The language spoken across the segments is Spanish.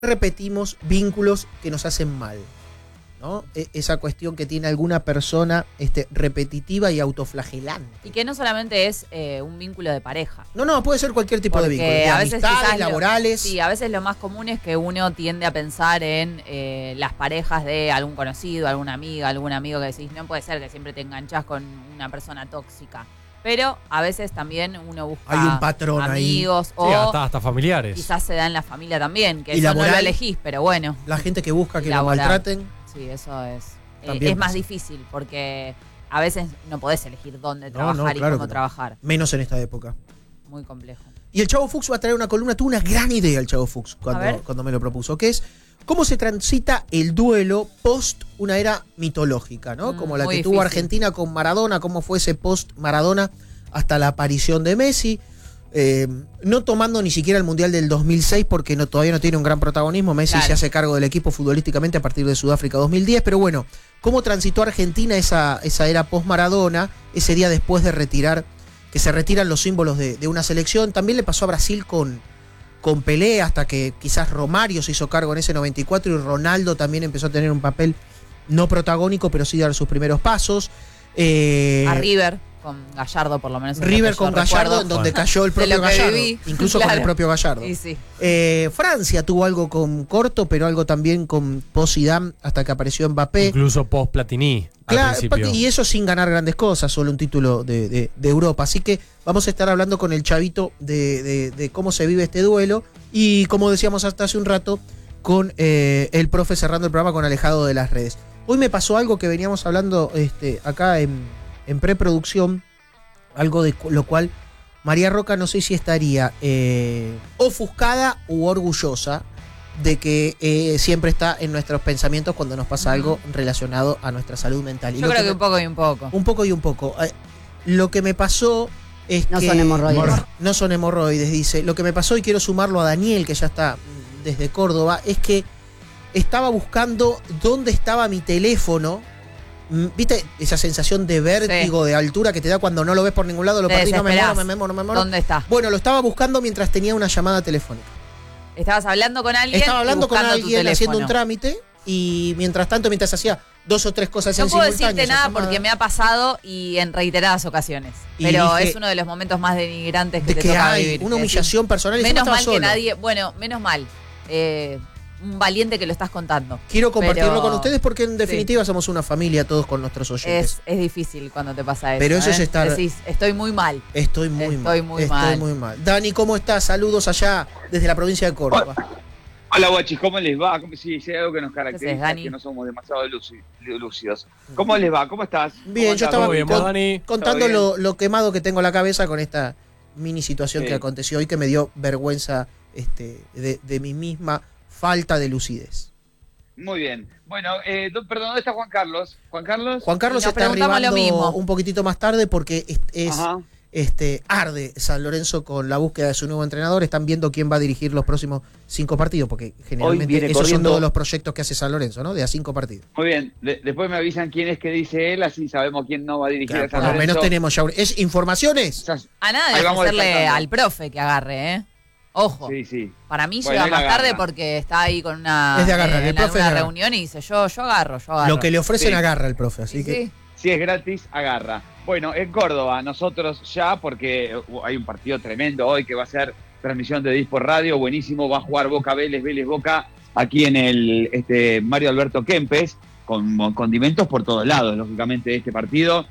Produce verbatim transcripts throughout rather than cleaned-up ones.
repetimos vínculos que nos hacen mal, ¿no? E- esa cuestión que tiene alguna persona este, repetitiva y autoflagelante. Y que no solamente es eh, un vínculo de pareja. No, no, puede ser cualquier tipo Porque de vínculo. De a veces amistades, quizás lo- laborales. Sí, a veces lo más común es que uno tiende a pensar en eh, las parejas de algún conocido, alguna amiga, algún amigo que decís, no puede ser que siempre te enganchás con una persona tóxica. Pero a veces también uno busca Hay un patrón ahí. amigos Sí, o hasta, hasta familiares. quizás se da en la familia también, que Y eso no laboral, lo elegís, pero bueno. La gente que busca que lo Laboral. maltraten. Sí, eso es. eh, También es más pasa. difícil porque a veces no podés elegir dónde No, trabajar no, y claro cómo que no. trabajar. Menos en esta época. Muy complejo. Y el Chavo Fuchs va a traer una columna, tuvo una gran idea el Chavo Fuchs A cuando, ver. cuando me lo propuso, que es cómo se transita el duelo post una era mitológica, ¿no? Mm, Como la muy que tuvo difícil. Argentina con Maradona, cómo fue ese post Maradona hasta la aparición de Messi, eh, no tomando ni siquiera el Mundial del dos mil seis porque no, todavía no tiene un gran protagonismo. Messi Claro. se hace cargo del equipo futbolísticamente a partir de Sudáfrica dos mil diez, pero bueno, cómo transitó Argentina esa, esa era post Maradona, ese día después de retirar, que se retiran los símbolos de, de una selección. También le pasó a Brasil con, con Pelé, hasta que quizás Romario se hizo cargo en ese noventa y cuatro y Ronaldo también empezó a tener un papel no protagónico, pero sí dar sus primeros pasos. Eh, A River, con Gallardo por lo menos. es lo River que yo con Gallardo, recuerdo. en donde cayó el De propio lo que Gallardo, viví, incluso con el claro. propio Gallardo. Y sí. Eh, Francia tuvo algo con corto, pero algo también con post-Zidane, hasta que apareció Mbappé. Incluso post-Platini al Claro, principio. y eso sin ganar grandes cosas, solo un título de, de- de Europa. Así que vamos a estar hablando con el Chavito de, de- de cómo se vive este duelo. Y como decíamos hasta hace un rato, con eh, el profe cerrando el programa con Alejado de las Redes. Hoy me pasó algo que veníamos hablando este, acá en, en preproducción, algo de cu- lo cual María Roca no sé si estaría eh, ofuscada u orgullosa de que eh, siempre está en nuestros pensamientos cuando nos pasa Ujú. algo relacionado a nuestra salud mental. Y Yo lo creo que que me- un poco y un poco. un poco y un poco. Eh, lo que me pasó es No que... son hemorroides. No son hemorroides, dice. Lo que me pasó, y quiero sumarlo a Daniel, que ya está mm, desde Córdoba, es que estaba buscando dónde estaba mi teléfono. Mm, ¿Viste esa sensación de vértigo, de altura que te da cuando no lo ves por ningún lado? Lo Te perdí, no me muero, desesperás. me muero, me muero. ¿Dónde está? Bueno, lo estaba buscando mientras tenía una llamada telefónica. Estabas hablando con alguien. Estaba y hablando con buscando tu alguien haciendo un teléfono. trámite y mientras tanto, mientras hacía dos o tres cosas No en puedo simultáneo, decirte esa nada llamada, porque me ha pasado y en reiteradas ocasiones. Y Pero dije, es uno de los momentos más denigrantes que de te que toca hay vivir. una Es humillación personal y decir, encima menos estaba mal que solo. nadie. Bueno, menos mal. Eh, un valiente que lo estás contando. Quiero compartirlo Pero- con ustedes porque en sí. definitiva somos una familia todos con nuestros oyentes. Es, es difícil cuando te pasa eso. Pero eso ¿eh? es estar- Decís, estoy muy mal. Estoy muy Estoy mal. muy estoy mal. muy mal. Dani, ¿cómo estás? Saludos allá desde la provincia de Córdoba. Hola guachis, ¿cómo les va? ¿Cómo- Si si hay algo que nos caracteriza, ¿Qué haces, Dani? es que no somos demasiado lúci- lúcidos. ¿Cómo les va? ¿Cómo estás? Bien, ¿Cómo yo andás? estaba Todo bien, con- ¿vos, Dani? contando ¿Todo bien? lo, lo quemado que tengo en la cabeza con esta mini situación Sí. que aconteció hoy, que me dio vergüenza este, de, de mi misma falta de lucidez. Muy bien. Bueno, eh, do- perdón, ¿dónde está Juan Carlos? ¿Juan Carlos? Juan Carlos Y nos está preguntamos lo arribando mismo. un poquitito más tarde porque es, es, Ajá. este, arde San Lorenzo con la búsqueda de su nuevo entrenador. Están viendo quién va a dirigir los próximos cinco partidos, porque generalmente viene esos son corriendo- todos los proyectos que hace San Lorenzo, ¿no? De a cinco partidos. Muy bien. De- después me avisan quién es que dice él, así sabemos quién no va a dirigir Claro, a San por lo menos Lorenzo. tenemos ya. un- ¿Es informaciones? Ya- A nada Ahí de vamos hacerle descartando. al profe que agarre, ¿eh? Ojo. Sí, sí. Para mí Bueno, llega él más agarra. tarde porque está ahí con una, Es de agarrar, eh, el en profe es de alguna agarrar. reunión y dice, yo, yo agarro, yo agarro. Lo que le ofrecen Sí. agarra el profe, así Sí, que. sí. Si es gratis, agarra. Bueno, en Córdoba, nosotros ya, porque uh, hay un partido tremendo hoy que va a ser transmisión de Dispor Radio, buenísimo, va a jugar Boca Vélez, Vélez Boca, aquí en el este, Mario Alberto Kempes, con, con condimentos por todos lados, lógicamente, de este partido.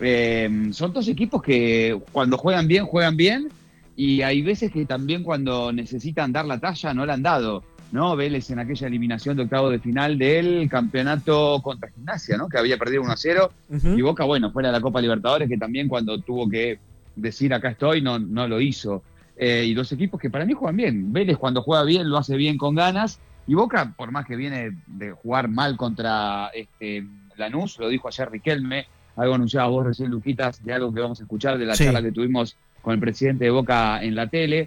Eh, son dos equipos que cuando juegan bien, juegan bien, y hay veces que también cuando necesitan dar la talla no la han dado. ¿No? Vélez en aquella eliminación de octavo de final del campeonato contra Gimnasia, ¿no? Que había perdido uno a cero. Ujú. Y Boca, bueno, fuera de la Copa Libertadores, que también cuando tuvo que decir acá estoy, no, no lo hizo. Eh, y dos equipos que para mí juegan bien. Vélez cuando juega bien lo hace bien con ganas. Y Boca, por más que viene de jugar mal contra este, Lanús, lo dijo ayer Riquelme, algo anunciaba vos recién, Luquitas, de algo que vamos a escuchar de la Sí. charla que tuvimos con el presidente de Boca en la tele.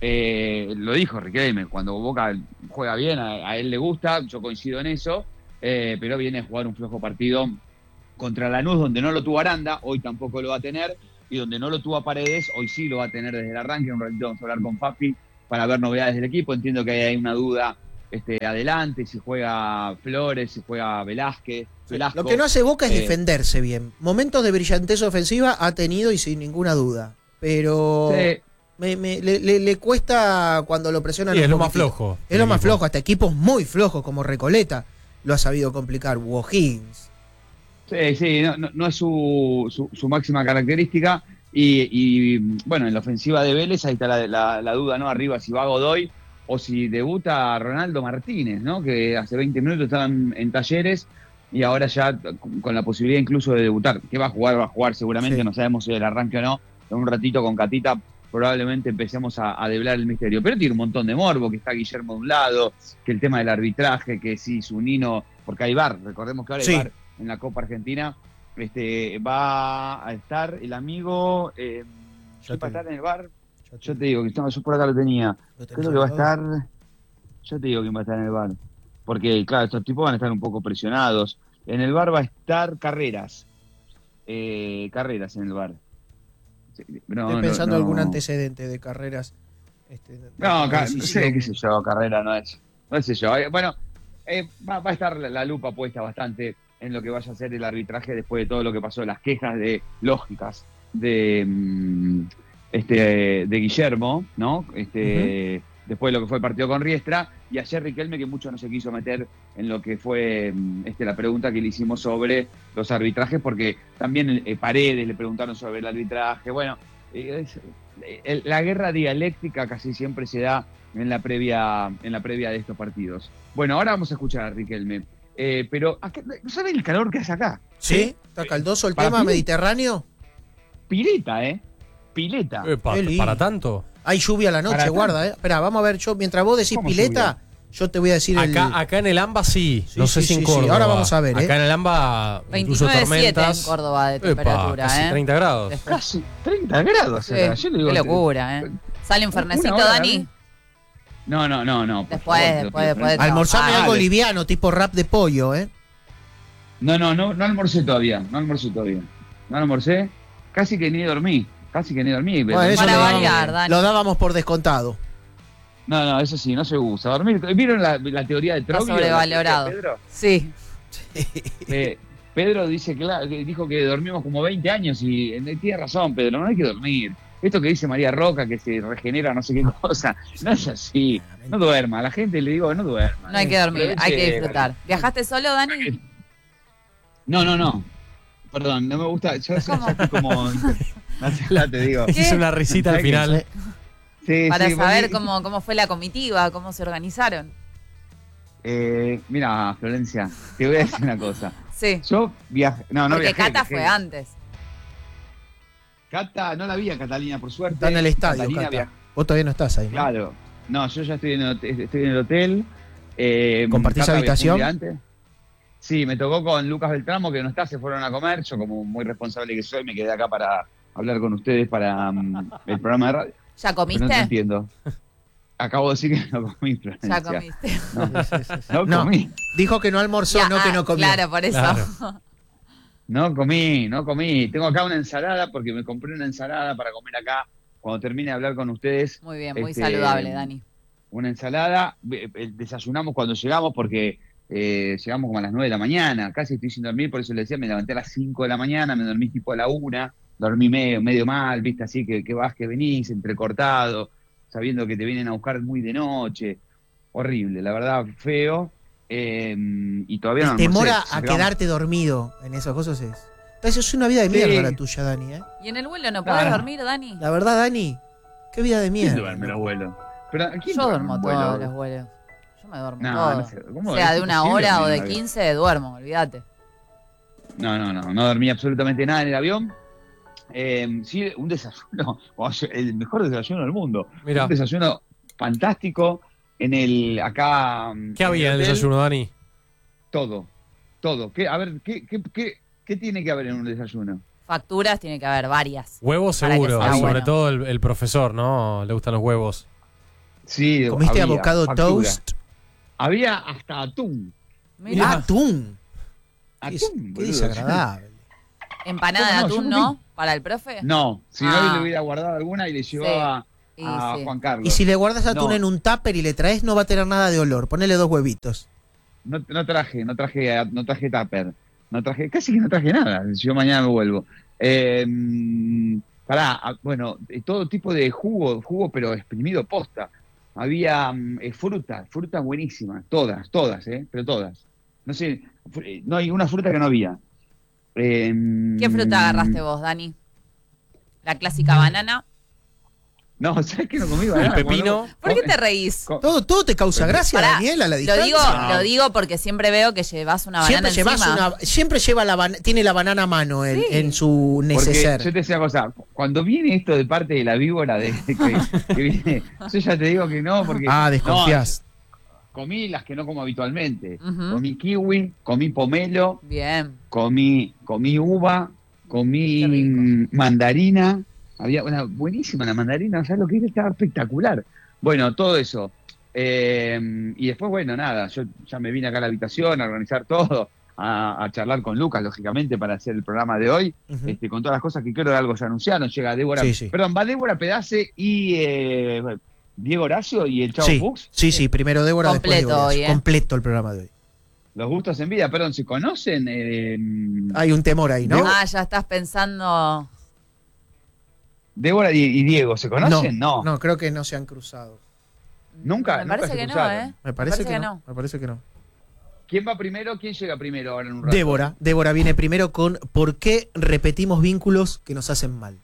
Eh, lo dijo Riquelme, cuando Boca juega bien, a, a él le gusta, yo coincido en eso, eh, pero viene a jugar un flojo partido contra Lanús, donde no lo tuvo Aranda, hoy tampoco lo va a tener, y donde no lo tuvo a Paredes, hoy sí lo va a tener desde el arranque. Un ratito vamos a hablar con Fafi para ver novedades del equipo. Entiendo que hay una duda este, adelante, si juega Flores, si juega Velázquez. Velasco. Lo que no hace Boca es Eh, defenderse bien. Momentos de brillantez ofensiva ha tenido y sin ninguna duda. Pero Sí. me- me- le, le- le cuesta cuando lo presionan. Sí, un es lo más poquitito. flojo. Es lo del más equipo. flojo. Hasta equipos muy flojos como Recoleta lo ha sabido complicar. O Higgins. Sí, sí, no, no- no es su, su, su máxima característica. Y, y, bueno, en la ofensiva de Vélez, ahí está la, la- la duda, ¿no? Arriba, si va Godoy o si debuta Ronaldo Martínez, ¿no? Que hace veinte minutos estaban en Talleres y ahora ya con, con la posibilidad incluso de debutar. ¿Qué va a jugar? Va a jugar seguramente, Sí. no sabemos si el arranque o no. En un ratito con Catita probablemente empecemos a, a deblar el misterio. Pero tiene un montón de morbo, que está Guillermo de un lado, que el tema del arbitraje, que sí, su Nino, porque hay V A R, recordemos que ahora hay Sí. V A R en la Copa Argentina. Este, va a estar el amigo. Eh, Ya ¿quién va a te- estar en el bar? Yo te digo, que estaba- yo por acá lo tenía. Lo tenés Creo que va a anotado. estar. Yo te digo quién va a estar en el bar. Porque, claro, estos tipos van a estar un poco presionados. En el bar va a estar Carreras. Eh, Carreras en el bar. Sí, no, Estoy no, pensando no. algún antecedente de carreras. Este, de- No, de ca- decisión. sí, qué sé yo, Carrera no es. No sé yo. Eh, Bueno, eh, va, va a estar la, la lupa puesta bastante en lo que vaya a ser el arbitraje después de todo lo que pasó, las quejas de lógicas de mm, este de Guillermo, ¿no? Este después de lo que fue el partido con Riestra, y ayer Riquelme, que mucho no se quiso meter en lo que fue mm, este la pregunta que le hicimos sobre los arbitrajes, porque también eh, Paredes le preguntaron sobre el arbitraje. Bueno, eh, es- el- la guerra dialéctica casi siempre se da en la previa en la previa de estos partidos. Bueno, ahora vamos a escuchar a Riquelme. Eh, pero, acá- ¿no saben el calor que hace acá? ¿Sí? ¿Está caldoso el Para tema mí- mediterráneo? Pileta, ¿eh? Pileta. Eh, pa- Qué lindo. ¿Para tanto? Hay lluvia a la noche, Para guarda, ¿eh? Espera, vamos a ver, yo mientras vos decís ¿Cómo pileta, yo te voy a decir el... Acá, acá en el AMBA sí, Sí, no sé sí, si en sí, sí. Córdoba. Ahora vamos a ver, ¿eh? Acá en el AMBA, incluso veintinueve siete tormentas. en Córdoba de Epa, temperatura, casi ¿eh? treinta grados. Casi treinta grados. Sí, acá. Yo le digo, qué locura, ¿eh? ¿Sale un Una fernecito, hora, Dani? ¿no? No, no, no, no. por Después, favor, te lo después, pido, después de Florencia. Almorzame Ah, algo dale. liviano, tipo rap de pollo, ¿eh? No, no, no, no almorcé todavía. No almorcé todavía. No almorcé. Casi que ni dormí. Casi que ni dormí. Bueno, eso Para lo, variar, Dani. lo dábamos por descontado. No, no, eso sí, no se usa. Dormir. ¿Vieron la, la teoría de Está Troglio? sobrevalorado. ¿La teoría de Pedro? Sí. Eh, Pedro dice claro, que dijo que dormimos como veinte años y eh, tiene razón, Pedro, no hay que dormir. Esto que dice María Roca, que se regenera no sé qué cosa, no es así. No duerma, a la gente le digo, no duerma. No hay que dormir, Aproveche- hay que disfrutar. ¿Viajaste solo, Dani? No, no, no. Perdón, no me gusta. Yo ya, ya estoy como. Ya te digo. ¿Qué? Hice una risita al ¿Sabés final. Sí, Para sí, saber porque- cómo, cómo fue la comitiva, cómo se organizaron. Eh, mira, Florencia, te voy a decir una cosa. Sí. Yo viajé. No, no Porque viajé, Cata viajé. fue antes. Cata, no la vi a Catalina, por suerte. Está en el estadio, Catalina Cata. viajó. Vos todavía no estás ahí, ¿no? Claro. No, yo ya estoy en el hotel. Estoy en el hotel. Eh, ¿Compartís Cata viajó habitación? un día antes. Sí, me tocó con Lucas Beltramo, que no está, se fueron a comer. Yo, como muy responsable que soy, me quedé acá para hablar con ustedes para mm, el programa de radio. ¿Ya Pero comiste? no te entiendo. Acabo de decir que no comí, Florencia. Ya comiste. No, Sí, sí, sí. no No. comí. Dijo que no almorzó, Ya, no que ah, no comió. Claro, por eso. Claro. No comí, no comí. Tengo acá una ensalada porque me compré una ensalada para comer acá cuando termine de hablar con ustedes. Muy bien, muy Este, saludable, Dani. Una ensalada. eh, eh, Desayunamos cuando llegamos porque eh, llegamos como a las nueve de la mañana. Casi estoy sin dormir, por eso le decía, me levanté a las cinco de la mañana, me dormí tipo a la una. Dormí medio, medio mal, viste, así que, que vas, que venís, entrecortado, sabiendo que te vienen a buscar muy de noche. Horrible, la verdad, feo. Eh, y todavía no El temor a, almorcé. a Llegamos- quedarte dormido en esas cosas es... Eso es una vida de Sí. mierda la tuya, Dani, ¿eh? ¿Y en el vuelo no podés Claro. dormir, Dani? La verdad, Dani, qué vida de ¿Quién mierda. duerme en los vuelos? Pero, ¿quién Yo duerme duermo en vuelo? todos los vuelos. Yo me duermo No, todo. no sé, ¿cómo sea es de una imposible hora o dormir de en un avión? quince, duermo, olvídate. No, no, no, no dormí absolutamente nada en el avión. Eh, sí, un desayuno, el mejor desayuno del mundo. Mira, Un desayuno fantástico en el acá. ¿qué había en el hotel. desayuno, Dani? Todo, todo. ¿Qué, a ver, ¿qué, qué, qué, qué tiene que haber en un desayuno? Facturas tiene que haber varias. Huevos Para que seguro, sea sobre bueno. todo el, el profesor, ¿no? Le gustan los huevos. Sí, ¿Comiste había avocado factura. toast? Había hasta atún. Mirá, Atún. Qué, des- Atún, qué boludo. desagradable. empanada de ¿Cómo no? atún, Yo ¿no? comí. ¿Para el profe? No, si Ah. no le hubiera guardado alguna y le llevaba Y a sí. Juan Carlos. Y si le guardas atún No. en un tupper y le traes, no va a tener nada de olor. Ponele dos huevitos. No, no traje, no traje, no traje tupper. No traje, casi que no traje nada. Yo mañana me vuelvo. Eh, pará, ah, bueno, eh, todo tipo de jugo, jugo pero exprimido posta. Había mm, eh, fruta, frutas buenísimas, todas, todas, eh, pero todas. No sé, fr- eh, no hay una fruta que no había. Eh, ¿Qué fruta agarraste vos, Dani? La clásica banana. No, ¿sabes qué no comí banana? El pepino. ¿Por qué te reís? Co- Todo, todo te causa gracia, Pará, Daniel, a la Lo distancia. digo, No. lo digo porque siempre veo que llevas una banana Siempre llevas encima. una, siempre lleva la ban- tiene la banana a mano en, Sí. en su Porque neceser. yo te decía una cosa, cuando viene esto de parte de la víbora de, que, que viene, yo ya te digo que no, porque Ah, desconfías. no, comí las que no como habitualmente. Ujú. Comí kiwi, comí pomelo, Bien. comí, comí uva, comí Qué rico. mm, mandarina. Había una buenísima la mandarina, ¿sabes lo que era? Estaba espectacular. Bueno, todo eso. Eh, y después, bueno, nada, yo ya me vine acá a la habitación a organizar todo, a, a charlar con Lucas, lógicamente, para hacer el programa de hoy, Ujú. este, con todas las cosas que creo que algo ya anunciaron. Llega Débora, Sí, sí. perdón, va Débora Pedace y eh, Diego Horacio y el Chavo Sí, Fuchs. sí, sí, primero Débora, después Completo Débora. hoy, ¿eh? Completo el programa de hoy. Los gustos en vida, perdón, ¿se conocen? Eh, Hay un temor ahí, ¿no? Ah, ya estás pensando. Débora y, y Diego, ¿se conocen? No. no, creo que no se han cruzado. Nunca, Me nunca parece se que no, cruzaron. ¿eh? Me parece, que, no. Me parece que no. ¿Quién va primero? ¿Quién llega primero ahora en un rato? Débora, Débora viene primero con ¿por qué repetimos vínculos que nos hacen mal?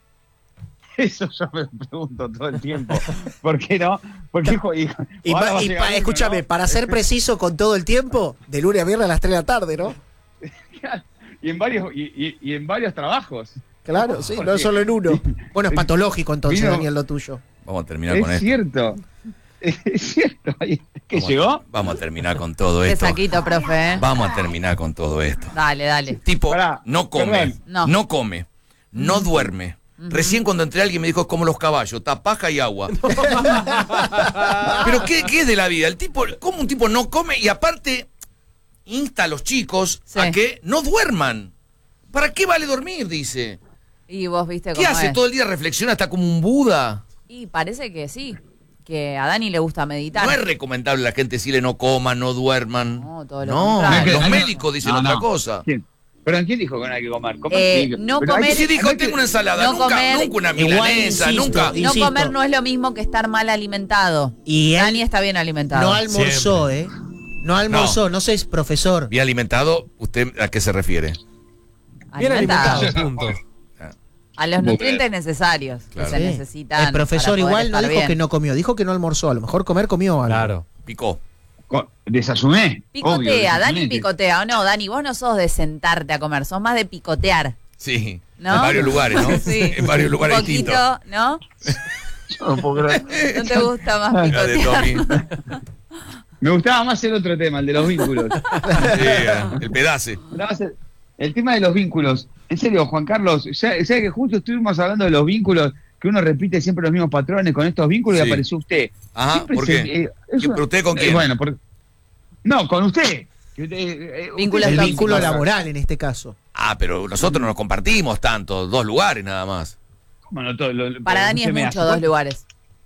Eso yo me pregunto todo el tiempo. ¿Por qué no? ¿Por qué, hijo? Y, Ahora pa- va a y llegar pa- uno, escúchame, ¿no? para ser preciso con todo el tiempo, de lunes a viernes a las tres de la tarde, ¿no? Y en varios, y, y- y en varios trabajos. Claro, sí, no Porque- solo en uno. Bueno, es patológico entonces, Vino- Daniel, lo tuyo. Vamos a terminar Es con esto. cierto. Es cierto. ¿Qué Vamos a- llegó? Vamos a terminar con todo Qué esto. saquito, profe, ¿eh? Vamos a terminar con todo esto. Dale, dale. Tipo, Pará, no come, perdón. No. no. come, no duerme. Recién cuando entré alguien me dijo es como los caballos, está paja y agua. Pero ¿qué, ¿qué es de la vida? El tipo, ¿cómo un tipo no come y aparte insta a los chicos Sí. a que no duerman? ¿Para qué vale dormir? Dice. Y vos viste ¿Qué cómo hace es. todo el día? Reflexiona hasta como un Buda. Y parece que sí. Que a Dani le gusta meditar. No es recomendable a la gente decirle no coman, no duerman. No, todo lo No, contrario. los No, no, médicos dicen no, otra no. cosa. ¿Quién? ¿Pero quién dijo que no hay que comer? Comer Eh, sí, no pero hay comer- Y que- si dijo, hay que- tengo una ensalada, no nunca, comer- nunca una Igual, milanesa, insisto, nunca. No Insisto. comer no es lo mismo que estar mal alimentado. Y él Dani está bien alimentado. no almorzó, ¿eh? No almorzó, no, sé, es profesor. Bien alimentado, ¿usted a qué se refiere? Bien alimentado, Alimentado. punto. A los Muy nutrientes necesarios Claro. que se Sí. necesitan. El profesor para poder igual no estar dijo bien. que no comió, dijo que no almorzó. A lo mejor comer comió algo. Claro. Picó. Co- Desayuné. Picotea, obvio, Dani desayuné. picotea, ¿o no? Dani, vos no sos de sentarte a comer, sos más de picotear, Sí. ¿no? En varios lugares, ¿no? Sí. En varios lugares Un poquito, distintos. ¿no? Yo no puedo creer. ¿No te gusta más La de picotear? Tommy. Me gustaba más el otro tema, el de los vínculos. Sí, eh, el pedace. Me gustaba más el, el tema de los vínculos. En serio, Juan Carlos, ¿sabes que justo estuvimos hablando de los vínculos, que uno repite siempre los mismos patrones con estos vínculos Sí. y apareció usted? Ajá, Siempre ¿por se- qué? eh, es ¿Pero una- usted con eh, quién? bueno, por- no, con usted. Que usted, eh, eh, Vínculos usted- El tóxicos. vínculo laboral en este caso. Ah, pero nosotros no nos compartimos tanto, dos lugares nada más. ¿Cómo no? Todo- lo- Para Dani es usted me mucho hace- dos lugares.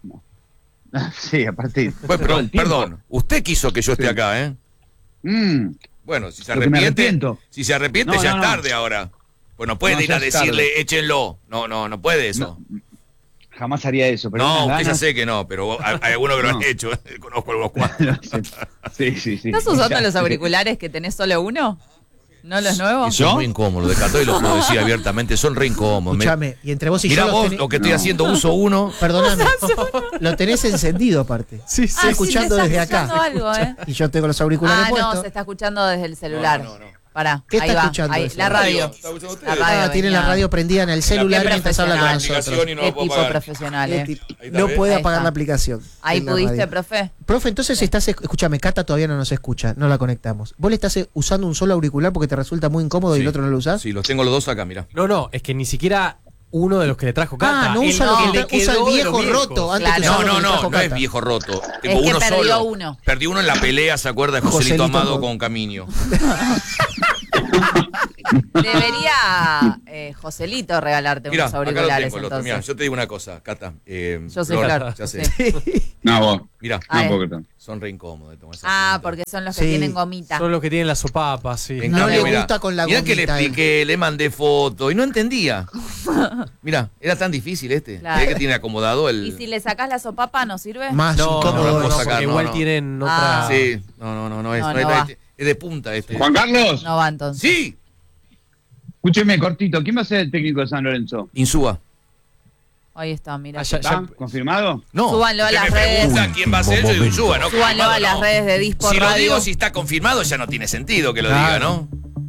Sí, aparte. Pues, todo pero, el tiempo. perdón, usted quiso que yo esté Sí. acá, ¿eh? Mm, Bueno, si se Lo que me arrepiente, arrepiento. si se arrepiente No, ya no, es no. tarde ahora. Pues no puede No, ir ya a es decirle, tarde. échenlo. No, no, no puede eso. jamás haría eso. Pero No, unas usted ya ganas- sé que no, pero hay, hay algunos que lo No. han hecho. Conozco algunos cuantos. Sí, sí, sí. ¿Estás usando Ya, los sí. auriculares que tenés solo uno? ¿No los nuevos? Y son ¿Yo? re incómodos, de Catoy lo puedo decir abiertamente, son re incómodos. Me- Escuchame, y entre vos y Mirá yo. los vos tenés- lo que estoy No. haciendo, uso uno. Perdóname. Lo tenés encendido aparte. Sí, sí. Estoy Ah, escuchando sí, te desde está acá. escuchando algo, ¿eh? Y yo tengo los auriculares Ah, no, puestos. se está escuchando desde el celular. No, no, no. Pará, ¿Qué ahí está va. escuchando Ahí, eso? la radio. ¿Está escuchando La ustedes? radio Ah, tiene la venía. radio prendida en el celular Qué mientras habla con profesional. nosotros. Y no Qué lo puedo tipo pagar. profesional, Qué ¿eh? tipo- Ahí está, No ¿ves? puede Ahí apagar está. la aplicación. Ahí en la pudiste, radio. profe. Profe, entonces estás, escúchame, Cata todavía no nos escucha, no la conectamos. ¿Vos le estás eh, usando un solo auricular porque te resulta muy incómodo y Sí. el otro no lo usás? Sí, los tengo los dos acá, mira. No, no, es que ni siquiera uno de los que le trajo Cata. Ah, no el usa, que lo le que tra- usa quedó el de viejo los viejos. roto antes Claro. que No, usar lo no, que le no, trajo no es Cata. viejo roto. Tengo que uno perdió solo. uno. Perdí uno en la pelea, ¿se acuerda de Joselito, Joselito Amado con- con Caminio? Debería eh, Joselito regalarte Mirá, unos acá lo auriculares tengo, el otro. entonces. Mirá, yo te digo una cosa, Cata. Eh, Yo soy Flor, Flor. Ya sé. Sí. No, vos. Mirá, Ah, No eh. puedo creer. son re incómodos de tomar esa Ah, punta. porque son los que Sí. tienen gomita. Son los que tienen la sopapa, sí. En No cambio, le mirá, gusta con la mirá que le gomita, eh. expliqué, le mandé foto y no entendía. Mirá, era tan difícil este. Claro. Mirá que tiene acomodado el... ¿Y si le sacás la sopapa no sirve? Más No, no, incómodo. no, puedo no, sacar, porque no, igual no. tienen Ah. otra... Sí, no, no, no, no es, No, no es- no va. es de punta este. Juan Carlos, No va entonces. Sí, escúcheme cortito. ¿Quién va a ser el técnico de San Lorenzo? Insúa. Ahí está, mira. Ah, ya- ¿Está confirmado? No, Súbanlo a usted las me redes. pregunta quién va a ser, yo digo Insúa, ¿no? Súbanlo Confirmado, a las no. redes de Dispo Si lo Radio. digo, si está confirmado, ya no tiene sentido que lo Claro. diga, ¿no?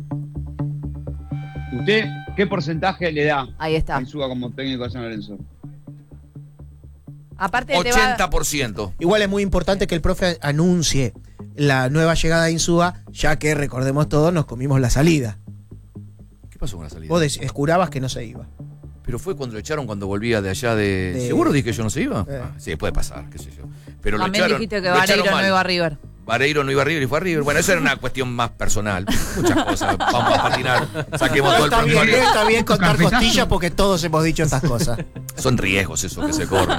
¿Usted qué porcentaje le da Ahí está. a Insúa como técnico de San Lorenzo? Aparte te va... ochenta por ciento. Igual es muy importante que el profe anuncie la nueva llegada de Insúa, ya que recordemos todos, nos comimos la salida. ¿Qué pasó con la salida? Vos dec- jurabas que no se iba. Pero fue cuando lo echaron cuando volvía de allá de... De- ¿Seguro dije que yo no se iba? Eh. Ah, sí, puede pasar, qué sé yo. Pero lo También echaron, dijiste que lo echaron Vareiro no mal. iba a River. Vareiro no iba a River y fue a River. Bueno, eso era una cuestión más personal. Muchas cosas. Vamos a patinar. Saquemos todo el Está bien, problema. está bien contar Carpetazo. costillas porque todos hemos dicho estas cosas. Son riesgos esos que se corren.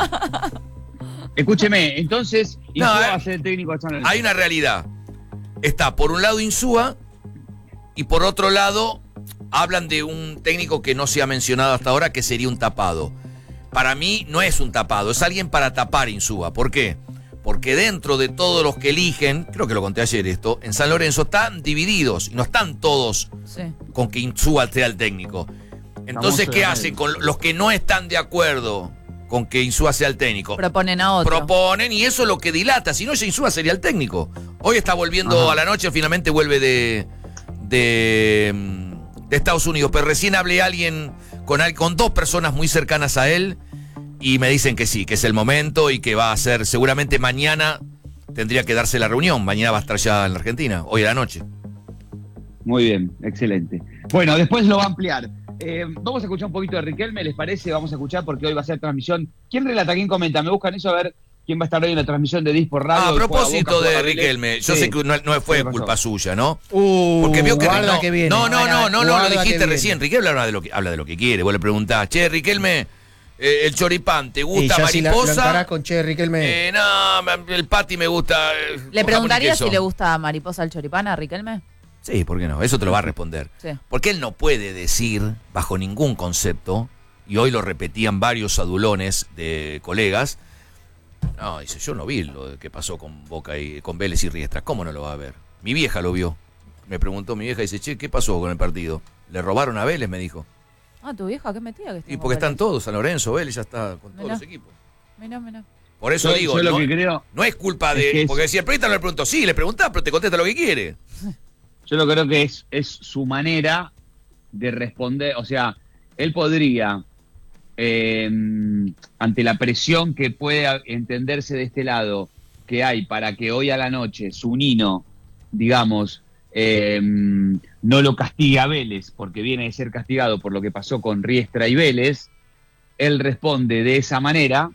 Escúcheme, entonces, No, Insúa eh. va a ser el técnico de San Lorenzo. Hay una realidad. Está por un lado Insúa y por otro lado hablan de un técnico que no se ha mencionado hasta ahora, que sería un tapado. Para mí no es un tapado, es alguien para tapar Insúa. ¿Por qué? Porque dentro de todos los que eligen, creo que lo conté ayer esto, en San Lorenzo están divididos y no están todos Sí. con que Insúa sea el técnico. Entonces, Famoso ¿qué de hacen medio. con los que no están de acuerdo con que Insúa sea el técnico? Proponen a otro. Proponen y eso es lo que dilata. Si no, ya Insúa sería el técnico. Hoy está volviendo Ajá. a la noche, finalmente vuelve de, de, mm, de Estados Unidos. Pero recién hablé a alguien con, al- con dos personas muy cercanas a él y me dicen que sí, que es el momento y que va a ser seguramente mañana. Tendría que darse la reunión. Mañana va a estar ya en la Argentina, hoy a la noche. Muy bien, excelente. Bueno, después lo va a ampliar. Eh, vamos a escuchar un poquito de Riquelme, ¿les parece? Vamos a escuchar porque hoy va a ser transmisión. ¿Quién relata? ¿Quién comenta? Me buscan eso a ver quién va a estar hoy en la transmisión de Dispo Radio. Ah, a y juega propósito Boca, de juega Vélez. Riquelme, yo Sí. sé que no, no fue ¿Qué pasó? culpa suya, ¿no? Uh, Porque vio que guarda no, que viene. no, no, no, no, no, Guarda lo que dijiste viene. recién. Riquelme habla de lo que, habla de lo que quiere. Vos le preguntás, che, Riquelme, eh, el choripán, ¿te Y gusta ya si la- lo mariposa? encarás con Che, Riquelme. Eh, no, me- el pati me gusta. eh, con ¿Le jamón y preguntaría queso. si le gusta mariposa al choripán a Riquelme? Sí, ¿por qué no? Eso te lo va a responder. Sí. Porque él no puede decir, bajo ningún concepto, y hoy lo repetían varios adulones de colegas, no, dice, yo no vi lo que pasó con Boca y con Vélez y Riestra. ¿Cómo no lo va a ver? Mi vieja lo vio. Me preguntó mi vieja, dice, che, ¿qué pasó con el partido? ¿Le robaron a Vélez? Me dijo. Ah, tu vieja, qué metida que está. Y porque están todos, San Lorenzo, Vélez ya está con todos Mirá. los equipos. Mirá, mirá. Por eso Yo- digo, yo lo no, que creo, no es culpa de... es que es- porque si el periodista no le preguntó, sí, le preguntás, pero te contesta lo que quiere. yo lo creo que es, es su manera de responder. O sea, él podría, eh, ante la presión que puede entenderse de este lado que hay para que hoy a la noche su Nino, digamos, eh, no lo castigue a Vélez, porque viene de ser castigado por lo que pasó con Riestra y Vélez, él responde de esa manera,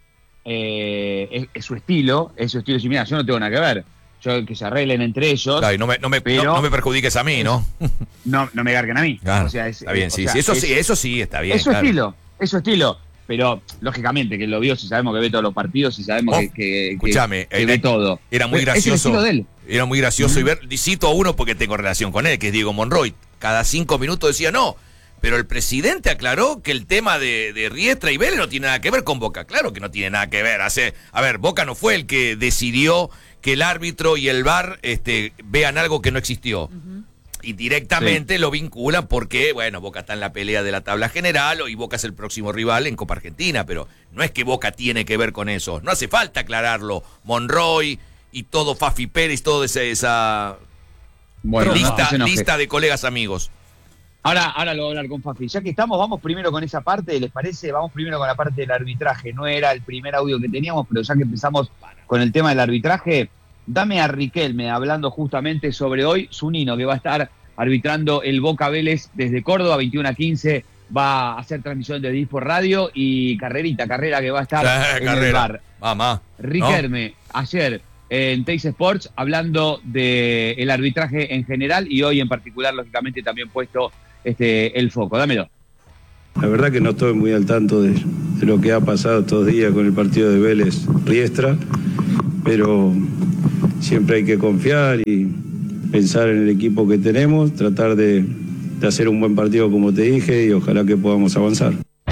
eh, es, es su estilo, es su estilo, si mira, yo no tengo nada que ver, yo que se arreglen entre ellos, Claro, y no me, no, me, Pero- no- no me perjudiques a mí, ¿no? no, no me garguen a mí. Claro, O sea, es- está bien, o sí, sea, sí, eso es- sí, eso sí, está bien. es su claro. estilo, es su estilo. Pero, lógicamente, que lo vio, si sabemos que ve todos los partidos, si sabemos Oh, que, que, que- escúchame, que eh, ve eh, todo. Era muy Es el gracioso. estilo de él. Era muy gracioso y ver, y cito a uno porque tengo relación con él, que es Diego Monroy. Cada cinco minutos decía no, pero el presidente aclaró que el tema de, de Riestra y Vélez no tiene nada que ver con Boca. Claro que no tiene nada que ver. Hace, a ver, Boca no fue el que decidió que el árbitro y el V A R este, vean algo que no existió. Y directamente lo vinculan porque, bueno, Boca está en la pelea de la tabla general y Boca es el próximo rival en Copa Argentina, pero no es que Boca tiene que ver con eso. No hace falta aclararlo. Monroy y todo, Fafi Pérez, toda esa, esa Bueno, no, lista, no se enoje. lista de colegas amigos. Ahora, ahora lo voy a hablar con Fafi. Ya que estamos, vamos primero con esa parte, ¿les parece? Vamos primero con la parte del arbitraje. No era el primer audio que teníamos, pero ya que empezamos con el tema del arbitraje, dame a Riquelme hablando justamente sobre hoy, su Nino, que va a estar arbitrando el Boca Vélez desde Córdoba, veintiuno a quince, va a hacer transmisión de Dispo Radio, y Carrerita, Carrera, que va a estar Eh, en el Carrera. bar. Mamá. Riquelme, ayer en Teis Sports, hablando del arbitraje en general y hoy en particular, lógicamente, también puesto este, el foco. Dámelo. La verdad que no estoy muy al tanto de, de lo que ha pasado estos días con el partido de Vélez Riestra, pero siempre hay que confiar y pensar en el equipo que tenemos, tratar de, de hacer un buen partido como te dije y ojalá que podamos avanzar.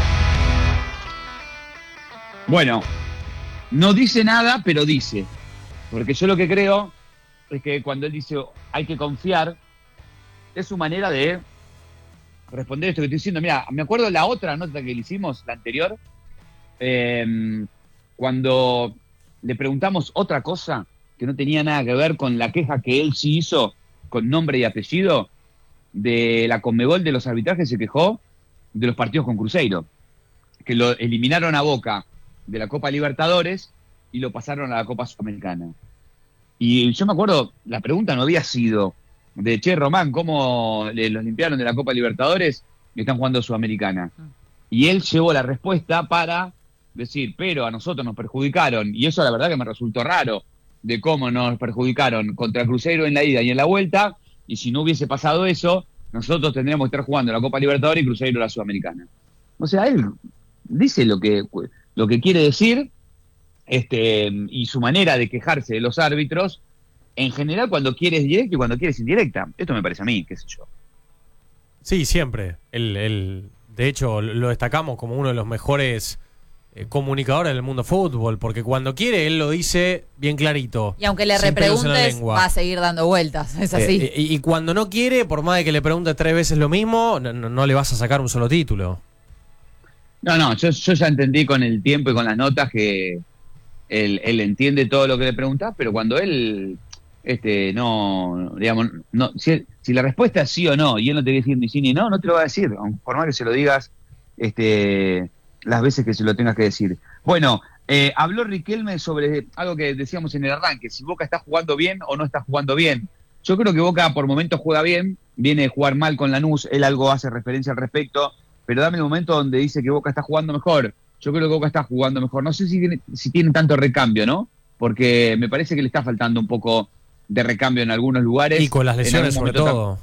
Bueno, no dice nada, pero dice, porque yo lo que creo es que cuando él dice hay que confiar, es su manera de responder esto que estoy diciendo. Mira, me acuerdo la otra nota que le hicimos, la anterior, eh, cuando le preguntamos otra cosa que no tenía nada que ver con la queja que él sí hizo con nombre y apellido de la Conmebol de los arbitrajes, se quejó de los partidos con Cruzeiro, que lo eliminaron a Boca de la Copa Libertadores y lo pasaron a la Copa Sudamericana. Y yo me acuerdo, la pregunta no había sido de Che Román, ¿cómo le, los limpiaron de la Copa Libertadores y están jugando Sudamericana? Y él llevó la respuesta para decir, pero a nosotros nos perjudicaron, y eso la verdad que me resultó raro, de cómo nos perjudicaron contra Cruzeiro en la ida y en la vuelta, y si no hubiese pasado eso, nosotros tendríamos que estar jugando la Copa Libertadores y Cruzeiro la Sudamericana. O sea, él dice lo que, lo que quiere decir, este, y su manera de quejarse de los árbitros, en general cuando quiere es directa y cuando quiere es indirecta. Esto me parece a mí, qué sé yo. Sí, siempre. El, el, de hecho, lo destacamos como uno de los mejores eh, comunicadores del mundo fútbol, porque cuando quiere, él lo dice bien clarito. Y aunque le sin pelos en la repreguntes, lengua. va a seguir dando vueltas, es así. Eh, y, y cuando no quiere, por más de que le pregunte tres veces lo mismo, no, no, no le vas a sacar un solo título. No, no, yo, yo ya entendí con el tiempo y con las notas que él, él entiende todo lo que le preguntás, pero cuando él... Este, no, digamos, no, si, si la respuesta es sí o no, y él no te va a decir ni sí ni no, no te lo va a decir, por más que se lo digas este, las veces que se lo tengas que decir. Bueno, eh, habló Riquelme sobre algo que decíamos en el arranque, si Boca está jugando bien o no está jugando bien. Yo creo que Boca por momentos juega bien, viene de jugar mal con Lanús, él algo hace referencia al respecto, pero dame el momento donde dice que Boca está jugando mejor. Yo creo que Boca está jugando mejor. No sé si tiene, si tiene tanto recambio, ¿no? Porque me parece que le está faltando un poco de recambio en algunos lugares. Y con las lesiones sobre todo.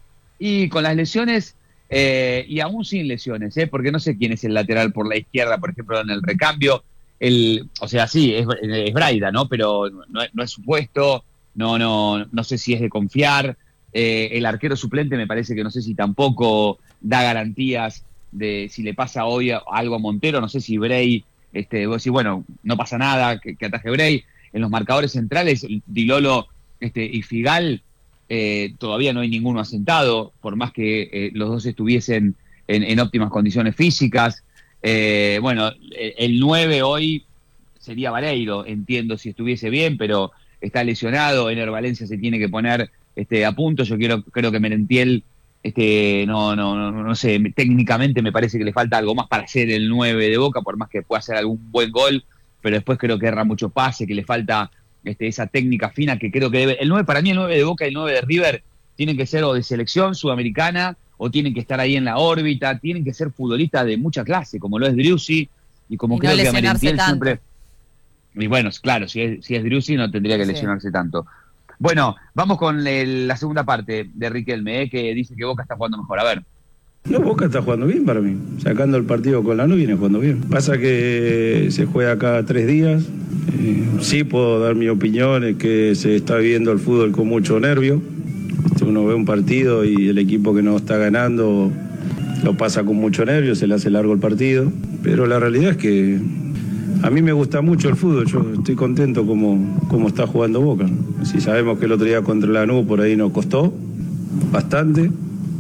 Y con las lesiones, eh, y aún sin lesiones, ¿eh? Porque no sé quién es el lateral por la izquierda, por ejemplo, en el recambio. El, o sea, sí, es, es Braida, ¿no? Pero no, no es su puesto, no, no, no sé si es de confiar. Eh, el arquero suplente me parece que no sé si tampoco da garantías de si le pasa hoy algo a Montero, no sé si Bray, este, vos decís, bueno, no pasa nada, que, que ataje Bray. En los marcadores centrales, Di Lolo este, y Figal, eh, todavía no hay ninguno asentado, por más que eh, los dos estuviesen en, en óptimas condiciones físicas. Eh, bueno, el, el nueve hoy sería Vareiro, entiendo si estuviese bien, pero está lesionado, Ener Valencia se tiene que poner este, a punto. Yo quiero, creo que Merentiel, este, no, no, no, no sé, técnicamente me parece que le falta algo más para ser el nueve de Boca, por más que pueda hacer algún buen gol, pero después creo que erra mucho pase, que le falta este, esa técnica fina que creo que debe. El nueve, para mí el nueve de Boca y el nueve de River tienen que ser o de selección sudamericana o tienen que estar ahí en la órbita, tienen que ser futbolistas de mucha clase, como lo es Driussi y como y creo no que Merentiel siempre. Y bueno, claro, si es, si es Driussi no tendría que sí. lesionarse tanto. Bueno, vamos con el, la segunda parte de Riquelme, ¿eh? Que dice que Boca está jugando mejor. A ver. No, Boca está jugando bien para mí. Sacando el partido con Lanús viene jugando bien. Pasa que se juega cada tres días. Eh, sí puedo dar mi opinión, es que se está viviendo el fútbol con mucho nervio. Uno ve un partido y el equipo que no está ganando lo pasa con mucho nervio, se le hace largo el partido. Pero la realidad es que a mí me gusta mucho el fútbol, yo estoy contento como, como está jugando Boca. Si sabemos que el otro día contra Lanús por ahí nos costó bastante,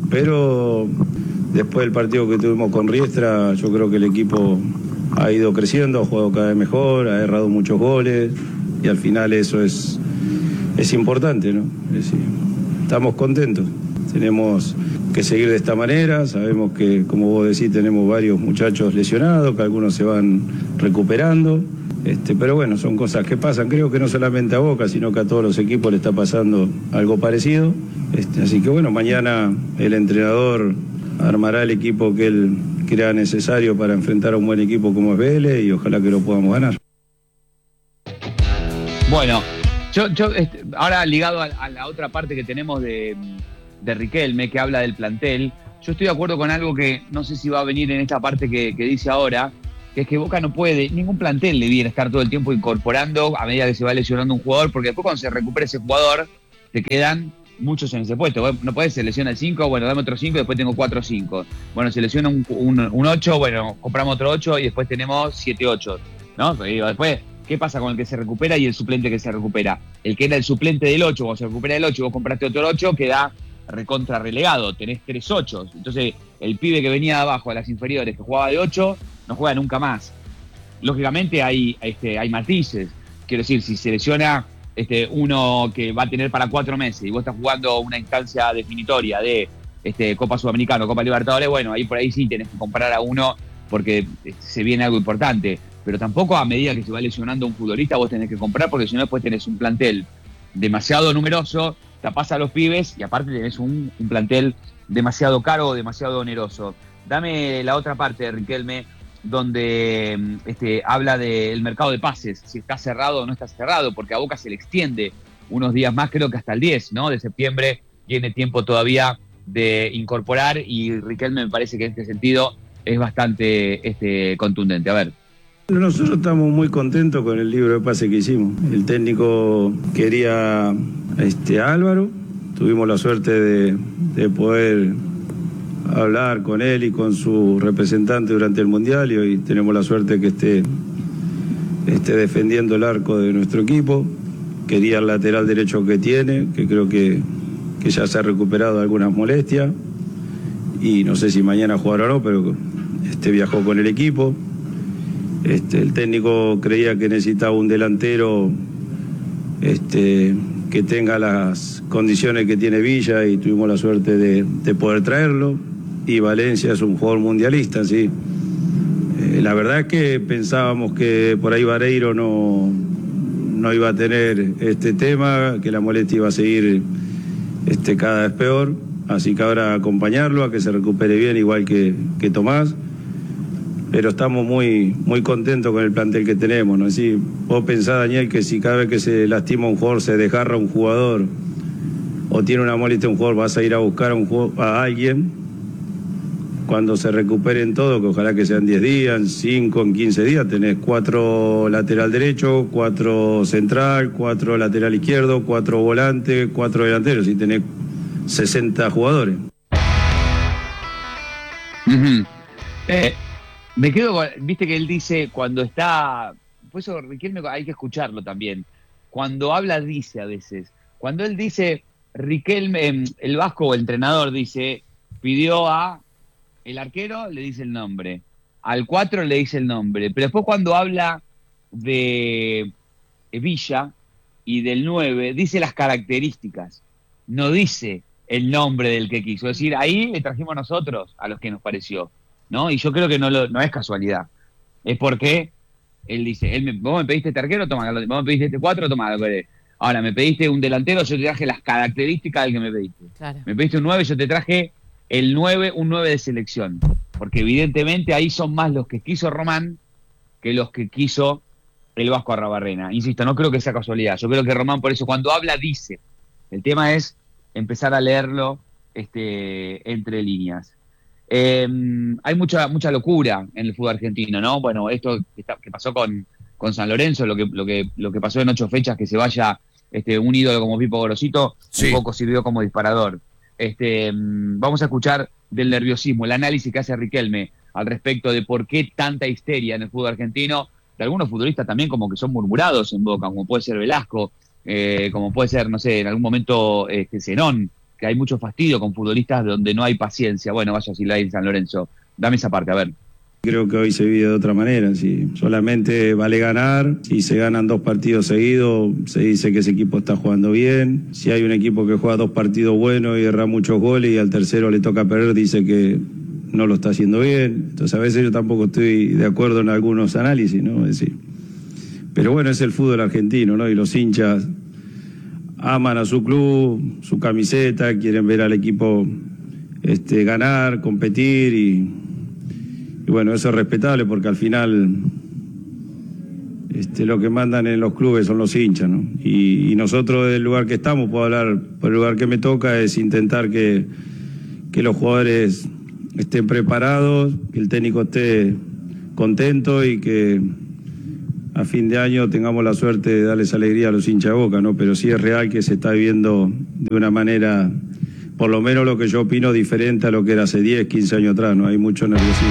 pero después del partido que tuvimos con Riestra, yo creo que el equipo ha ido creciendo, ha jugado cada vez mejor, ha errado muchos goles y al final eso es, es importante, ¿no? Es decir, estamos contentos, tenemos que seguir de esta manera, sabemos que, como vos decís, tenemos varios muchachos lesionados, que algunos se van recuperando, este, pero bueno, son cosas que pasan, creo que no solamente a Boca, sino que a todos los equipos le está pasando algo parecido, este, así que bueno, mañana el entrenador armará el equipo que él crea necesario para enfrentar a un buen equipo como es Vélez y ojalá que lo podamos ganar. Bueno, yo, yo ahora ligado a, a la otra parte que tenemos de, de Riquelme, que habla del plantel, yo estoy de acuerdo con algo que no sé si va a venir en esta parte que, que dice ahora, que es que Boca no puede, ningún plantel le viene a estar todo el tiempo incorporando a medida que se va lesionando un jugador, porque después cuando se recupera ese jugador, te quedan muchos en ese puesto. No puedes, se lesiona el cinco, bueno, dame otro cinco y después tengo cuatro cinco. Bueno, se lesiona un, un, un ocho, bueno, compramos otro ocho y después tenemos siete ocho, ¿no? Pero después, ¿qué pasa con el que se recupera y el suplente que se recupera? El que era el suplente del ocho, cuando se recupera el ocho y vos compraste otro ocho, queda recontra relegado, tenés tres ocho. Entonces, el pibe que venía de abajo a las inferiores, que jugaba de ocho, no juega nunca más. Lógicamente hay, este, hay matices. Quiero decir, si se lesiona este, uno que va a tener para cuatro meses y vos estás jugando una instancia definitoria de este, Copa Sudamericana, Copa Libertadores, bueno, ahí por ahí sí tenés que comprar a uno porque se viene algo importante. Pero tampoco a medida que se va lesionando un futbolista vos tenés que comprar, porque si no después tenés un plantel demasiado numeroso, tapás a los pibes y aparte tenés un, un plantel demasiado caro o demasiado oneroso. Dame la otra parte, Riquelme, donde este, habla del mercado de pases, si está cerrado o no está cerrado, porque a Boca se le extiende unos días más, creo que hasta el diez, ¿no? De septiembre tiene tiempo todavía de incorporar y Riquelme me parece que en este sentido es bastante este, contundente. A ver. Nosotros estamos muy contentos con el libro de pase que hicimos. El técnico quería este, a Álvaro, tuvimos la suerte de, de poder hablar con él y con su representante durante el Mundial y hoy tenemos la suerte que esté, esté defendiendo el arco de nuestro equipo. Quería el lateral derecho que tiene, que creo que, que ya se ha recuperado de algunas molestias y no sé si mañana jugará o no, pero este, viajó con el equipo. Este, el técnico creía que necesitaba un delantero este, que tenga las condiciones que tiene Villa y tuvimos la suerte de, de poder traerlo. Y Valencia es un jugador mundialista, sí. Eh, la verdad es que pensábamos que por ahí Vareiro no, no iba a tener este tema, que la molestia iba a seguir este, cada vez peor. Así que ahora acompañarlo, a que se recupere bien, igual que, que Tomás. Pero estamos muy, muy contentos con el plantel que tenemos, ¿no? Así, vos pensás, Daniel, que si cada vez que se lastima un jugador, se desgarra un jugador o tiene una molestia un jugador, vas a ir a buscar a, un jugador, a alguien cuando se recuperen todo, que ojalá que sean diez días, cinco, en quince días, tenés cuatro lateral derecho, cuatro central, cuatro lateral izquierdo, cuatro volantes, cuatro delanteros, y tenés sesenta jugadores. Uh-huh. eh, me quedo con, viste que él dice cuando está, por eso Riquelme hay que escucharlo también, cuando habla dice a veces, cuando él dice Riquelme, el Vasco o el entrenador dice, pidió a el arquero, le dice el nombre, al cuatro le dice el nombre, pero después cuando habla de Villa y del nueve, dice las características, no dice el nombre del que quiso. Es decir, ahí le trajimos nosotros a los que nos pareció, ¿no? Y yo creo que no, lo, no es casualidad, es porque él dice, él me, vos me pediste este arquero, toma, vos me pediste este cuatro, toma, lo querés. Ahora, me pediste un delantero, yo te traje las características del que me pediste. Claro. Me pediste un nueve, yo te traje el nueve, un nueve de selección. Porque evidentemente ahí son más los que quiso Román que los que quiso el Vasco Arrabarrena. Insisto, no creo que sea casualidad. Yo creo que Román por eso cuando habla dice. El tema es empezar a leerlo este, entre líneas. Eh, hay mucha mucha locura en el fútbol argentino, ¿no? Bueno, esto que, está, que pasó con, con San Lorenzo, lo que, lo, que, lo que pasó en ocho fechas, que se vaya este, un ídolo como Pipo Gorosito, sí. Un poco sirvió como disparador. Este, vamos a escuchar del nerviosismo, el análisis que hace Riquelme al respecto de por qué tanta histeria en el fútbol argentino, de algunos futbolistas también como que son murmurados en Boca, como puede ser Velasco, eh, como puede ser, no sé, en algún momento este, Zenón, que hay mucho fastidio con futbolistas donde no hay paciencia. Bueno, vaya si la hay en San Lorenzo. Dame esa parte, a ver. Creo que hoy se vive de otra manera, sí. Solamente vale ganar. Si se ganan dos partidos seguidos, se dice que ese equipo está jugando bien. Si hay un equipo que juega dos partidos buenos y erra muchos goles y al tercero le toca perder, dice que no lo está haciendo bien. Entonces a veces yo tampoco estoy de acuerdo en algunos análisis, ¿no? Es decir, pero bueno, es el fútbol argentino, ¿no? Y los hinchas aman a su club, su camiseta, quieren ver al equipo este, ganar, competir y... Y bueno, eso es respetable porque al final este, lo que mandan en los clubes son los hinchas, ¿no? Y, y nosotros del lugar que estamos, puedo hablar por el lugar que me toca, es intentar que, que los jugadores estén preparados, que el técnico esté contento y que a fin de año tengamos la suerte de darles alegría a los hinchas de Boca, ¿no? Pero sí es real que se está viviendo de una manera, por lo menos lo que yo opino, diferente a lo que era hace diez, quince años atrás, ¿no? Hay mucho nerviosismo.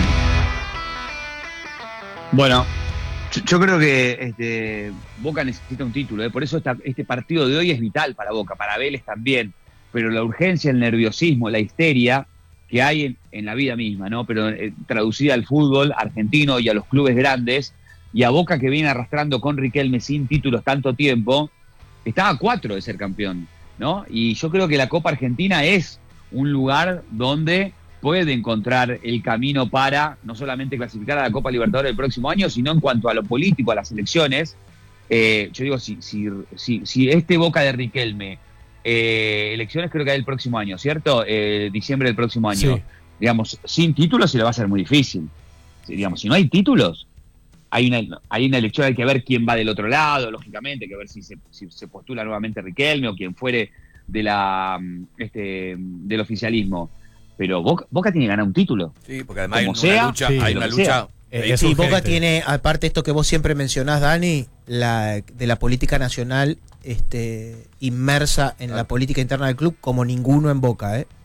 Bueno, yo, yo creo que este, Boca necesita un título, ¿eh? Por eso esta, este partido de hoy es vital para Boca, para Vélez también, pero la urgencia, el nerviosismo, la histeria que hay en, en la vida misma, ¿no? Pero eh, traducida al fútbol argentino y a los clubes grandes, y a Boca que viene arrastrando con Riquelme sin títulos tanto tiempo, está a cuatro de ser campeón, ¿no? Y yo creo que la Copa Argentina es un lugar donde puede encontrar el camino para no solamente clasificar a la Copa Libertadores el próximo año, sino en cuanto a lo político, a las elecciones. Eh, yo digo, si, si, si, si este Boca de Riquelme, eh, elecciones creo que hay el próximo año, ¿cierto? Eh, diciembre del próximo año. Sí. Digamos, sin títulos se le va a hacer muy difícil. Si, digamos, si no hay títulos, hay una, hay una elección, hay que ver quién va del otro lado, lógicamente, hay que ver si se, si se postula nuevamente Riquelme o quien fuere de la, este, del oficialismo. Pero Boca, Boca tiene que ganar un título. Sí, porque además hay Como una sea, lucha, sí, hay lo una que lucha. sea. Eh, es Sí, Boca urgente. tiene, aparte esto que vos siempre mencionás, Dani, la, de la política nacional este, inmersa en la política interna del club como ninguno en Boca, ¿eh?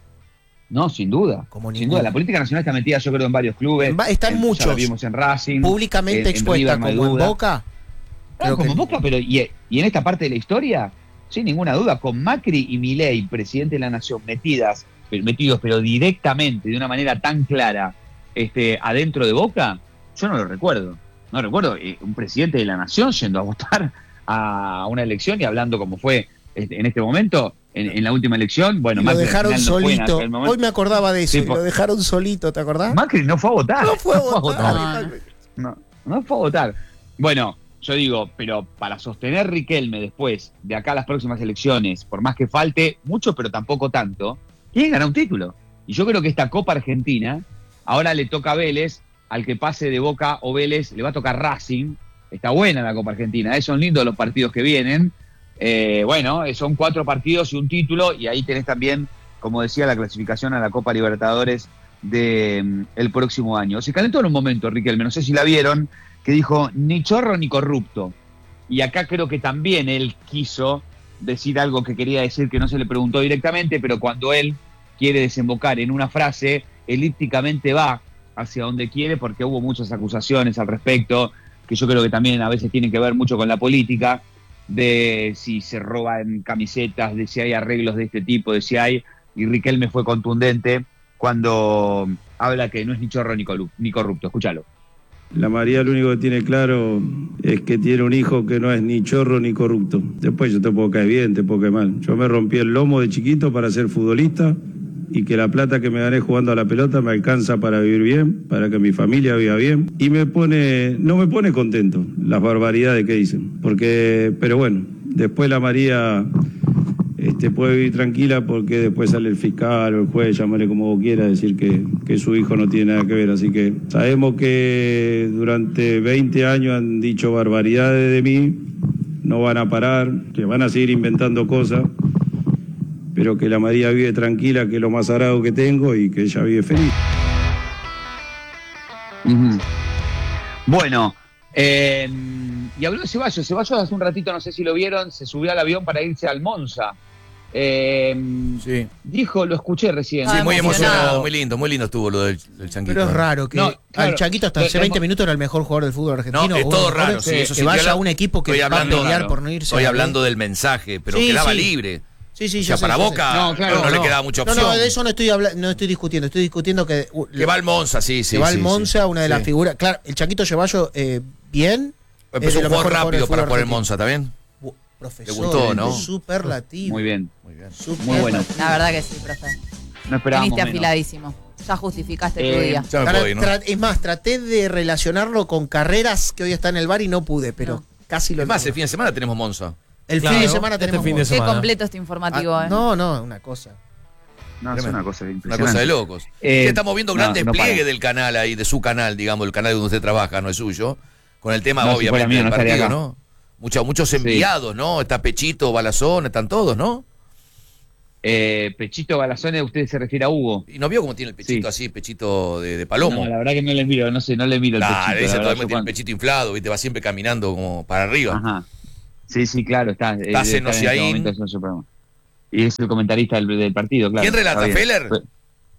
No, sin duda. Como sin ninguno. duda. La política nacional está metida, yo creo, en varios clubes. En va- están En- muchos. Ya la vimos en Racing. Públicamente en- en expuesta River, no hay como en duda. Boca. Claro, creo como que- Boca, pero y, y en esta parte de la historia, sin ninguna duda, con Macri y Milei, presidente de la Nación, metidas, metidos, pero directamente, de una manera tan clara, este, adentro de Boca, yo no lo recuerdo. No recuerdo eh, un presidente de la Nación yendo a votar a una elección y hablando como fue este, en este momento, en, en la última elección. Bueno, Y lo Macri al dejaron final no fue en solito. aquel momento. Hoy me acordaba de eso. Sí, y por- lo dejaron solito, ¿te acordás? Macri no fue a votar. No fue a votar. No, no. No, no fue a votar. Bueno, yo digo, pero para sostener Riquelme después, de acá a las próximas elecciones, por más que falte mucho, pero tampoco tanto, tiene que ganar un título. Y yo creo que esta Copa Argentina, ahora le toca a Vélez, al que pase de Boca o Vélez, le va a tocar Racing. Está buena la Copa Argentina, ¿eh? Son lindos los partidos que vienen. Eh, bueno, eh, son cuatro partidos y un título, y ahí tenés también, como decía, la clasificación a la Copa Libertadores del el próximo año. Se calentó en un momento Riquelme, no sé si la vieron, que dijo ni chorro ni corrupto. Y acá creo que también él quiso decir algo que quería decir que no se le preguntó directamente, pero cuando él quiere desembocar en una frase, elípticamente va hacia donde quiere, porque hubo muchas acusaciones al respecto, que yo creo que también a veces tienen que ver mucho con la política, de si se roban camisetas, de si hay arreglos de este tipo, de si hay, y Riquelme fue contundente cuando habla que no es ni chorro ni corrupto. Ni corrupto. Escúchalo. La María lo único que tiene claro es que tiene un hijo que no es ni chorro ni corrupto. Después yo te puedo caer bien, te puedo caer mal. Yo me rompí el lomo de chiquito para ser futbolista y que la plata que me gané jugando a la pelota me alcanza para vivir bien, para que mi familia viva bien. Y me pone, no me pone contento las barbaridades que dicen. Porque, pero bueno, después la María este, puede vivir tranquila porque después sale el fiscal o el juez, llámale como vos quieras, decir que, que su hijo no tiene nada que ver. Así que sabemos que durante veinte años han dicho barbaridades de mí, no van a parar, que van a seguir inventando cosas, pero que la María vive tranquila, que es lo más sagrado que tengo, y que ella vive feliz. Uh-huh. Bueno, eh, y habló de Ceballos. Ceballos hace un ratito, no sé si lo vieron, se subió al avión para irse al Monza. Eh, Sí. Dijo, lo escuché recién. Ah, Sí, muy emocionado. emocionado, muy lindo, muy lindo estuvo lo del, del Changuito. Pero es raro que No, claro. al Changuito hasta Lo- hace lo veinte hemos- minutos era el mejor jugador del fútbol argentino. No, es uno todo de los raro, mejores, sí, que, eso que sí, vaya yo a la- un equipo que estoy va a hablando- pelear claro. por no irse. Estoy a- hablando del mensaje, pero Sí, quedaba sí. libre. Sí, sí, O ya sea, sé, para ya sé. Boca No, no, claro, no le no. quedaba mucha No, opción. no, de eso no estoy habla- no estoy discutiendo. Estoy discutiendo que. uh, Que va al Monza, sí, sí. que va sí, al sí. Monza, una de las Sí. figuras. Claro, el Changuito Ceballos, eh, bien. es Empezó de un los juego mejores rápido jugadores para del jugar el fútbol Monza, ¿está bien? argentino. Profesor, Le gustó, ¿no? superlativo. Muy bien. Muy bien. Super- Muy bueno. La verdad que sí, profe. No esperábamos Viniste menos. afiladísimo. Ya justificaste tu Eh, día. Ya me Tra- puedo ir, ¿no? tra- es más, traté de relacionarlo con carreras que hoy está en el bar y no pude, pero No. casi lo Es más, el logro. fin de semana tenemos Monza. El Claro, fin de semana este tenemos. fin de Monza. Qué semana. completo este informativo, Ah, ¿eh? no, no, una cosa. No, es una cosa Una impresionante. cosa de locos. Eh, Sí, estamos viendo un no, gran no despliegue para. del canal ahí, de su canal, digamos, el canal donde usted trabaja, no es suyo, con el tema, No, si fuera obviamente, mío, del no estaría partido, acá. ¿no? Muchos, muchos enviados, ¿no? Está Pechito, Balazón, están todos, ¿no? Eh, Pechito Galazone, usted se refiere a Hugo. ¿Y no vio cómo tiene el pechito Sí. así, pechito de, de palomo? No, la verdad que no le miro, no sé, no le miro el Nah, pechito. ese la todo verdad, el mundo yo tiene el cuando- pechito inflado, ¿viste? Va siempre caminando como para arriba. Ajá. Sí, sí, claro, está. eh, Está debe Seno estar en este Siaín. momento haciendo su programa. Y es el comentarista del, del partido, claro. ¿Quién relata, está bien. Feller? Pues-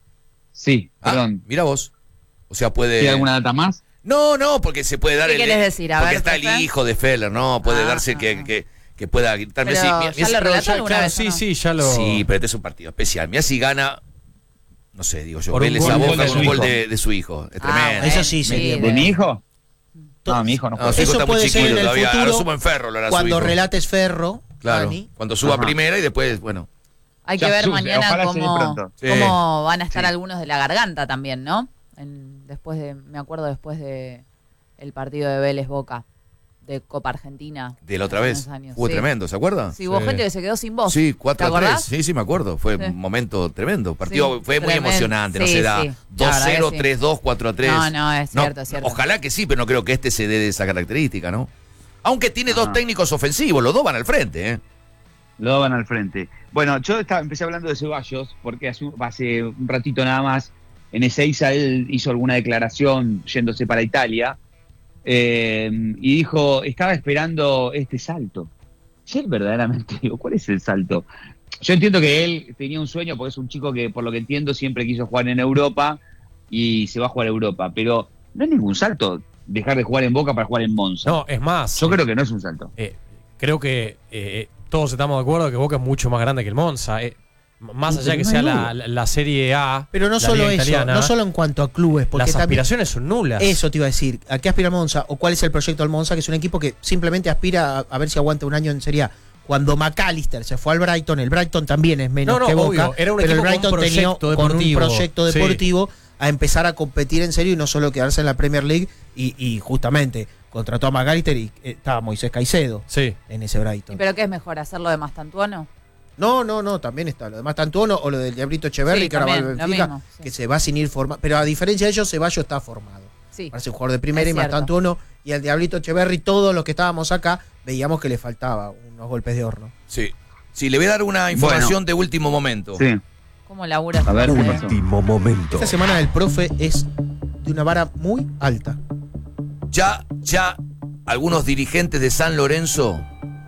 Sí, Ah, perdón. mira vos. O sea, puede... ¿Tiene alguna data más? No, no, porque se puede dar ¿Qué el... querés decir? A porque ver, está profe. el hijo de Feller, ¿no? Puede Ah, darse que, ah. que, que pueda gritar. Pero Messi, ya Messi- lo Pero relató ya, alguna claro, vez, ¿o sí, no? sí, ya lo. Sí, pero este es un partido especial. Mira si gana, no sé, digo yo, Por un Vélez gol a de Boca su con un gol hijo. de, de su hijo. Es Ah, tremendo. Eso sí bueno, sería sí, ¿De de- mi hijo? No, mi hijo no No, juega. su hijo Eso está muy puede ser chiquito en el todavía. futuro, Ahora subo en Ferro, lo hará su Cuando hijo. relates Ferro, Claro, Dani, cuando suba Ajá. primera y después, bueno. Hay Ya que ver sube, mañana ojalá se dé cómo, pronto. Sí. cómo van a estar Sí. algunos de la garganta también, ¿no? En- después de, me acuerdo después de el partido de Vélez Boca de Copa Argentina. De la otra hace vez. unos años. Fue Sí. tremendo, ¿se acuerda? Sí, hubo Sí. gente que se quedó sin voz. Sí, ¿Te cuatro a tres. acordás? Sí, sí, me acuerdo. Fue Sí. un momento tremendo. Partido Sí, fue muy tremendo. emocionante. No Sí, se da sí. La dos verdad cero, que sí. tres dos, cuatro a tres. No, no, es cierto, es cierto. Ojalá que sí, pero no creo que este se dé de esa característica, ¿no? Aunque tiene dos Ajá. técnicos ofensivos, los dos van al frente, ¿eh? Lo daban al frente. Bueno, yo estaba, empecé hablando de Ceballos, porque hace, un- hace un ratito nada más, en Ezeiza él hizo alguna declaración yéndose para Italia, eh, y dijo, estaba esperando este salto. Sí, verdaderamente, digo, ¿cuál es el salto? Yo entiendo que él tenía un sueño, porque es un chico que, por lo que entiendo, siempre quiso jugar en Europa, y se va a jugar a Europa, pero no es ningún salto dejar de jugar en Boca para jugar en Monza. No, es más. Yo creo que no es un salto. eh, creo que eh, todos estamos de acuerdo que Boca es mucho más grande que el Monza. eh. Más Sí, allá pero que no sea hay la, duda. la- la Serie A. pero no la solo Liga eso, italiana, no solo en cuanto a clubes, porque las también aspiraciones son nulas. eso te iba a decir, ¿a qué aspira Monza o cuál es el proyecto del Monza? Que es un equipo que simplemente aspira a, a ver si aguanta un año en Serie A. Cuando McAllister se fue al Brighton, el Brighton también es menos No, no, que Boca, obvio, era un pero el equipo con un Brighton tenía proyecto con un deportivo. proyecto Sí. deportivo a empezar a competir en serio y no solo quedarse en la Premier League y, y justamente contrató a McAllister y eh, estaba Moisés Caicedo Sí. en ese ¿Y Brighton. pero qué es mejor, hacerlo de Mastantuono? No, no, no, también está lo demás Tantuono o lo del Diablito Echeverri Sí, que ahora va al también, lo Benfica, mismo, sí. que se va sin ir formado. Pero a diferencia de ellos, Ceballos está formado. Sí. Parece un jugador de primera Es y más cierto. Tantuono y al Diablito Echeverri, todos los que estábamos acá, veíamos que le faltaba unos golpes de horno. Sí. Sí, le voy a dar una información de último momento. Sí. ¿Cómo labura? A ver, ese ¿qué profe? pasó? Último momento. Esta semana del profe es de una vara muy alta. Ya, ya, algunos dirigentes de San Lorenzo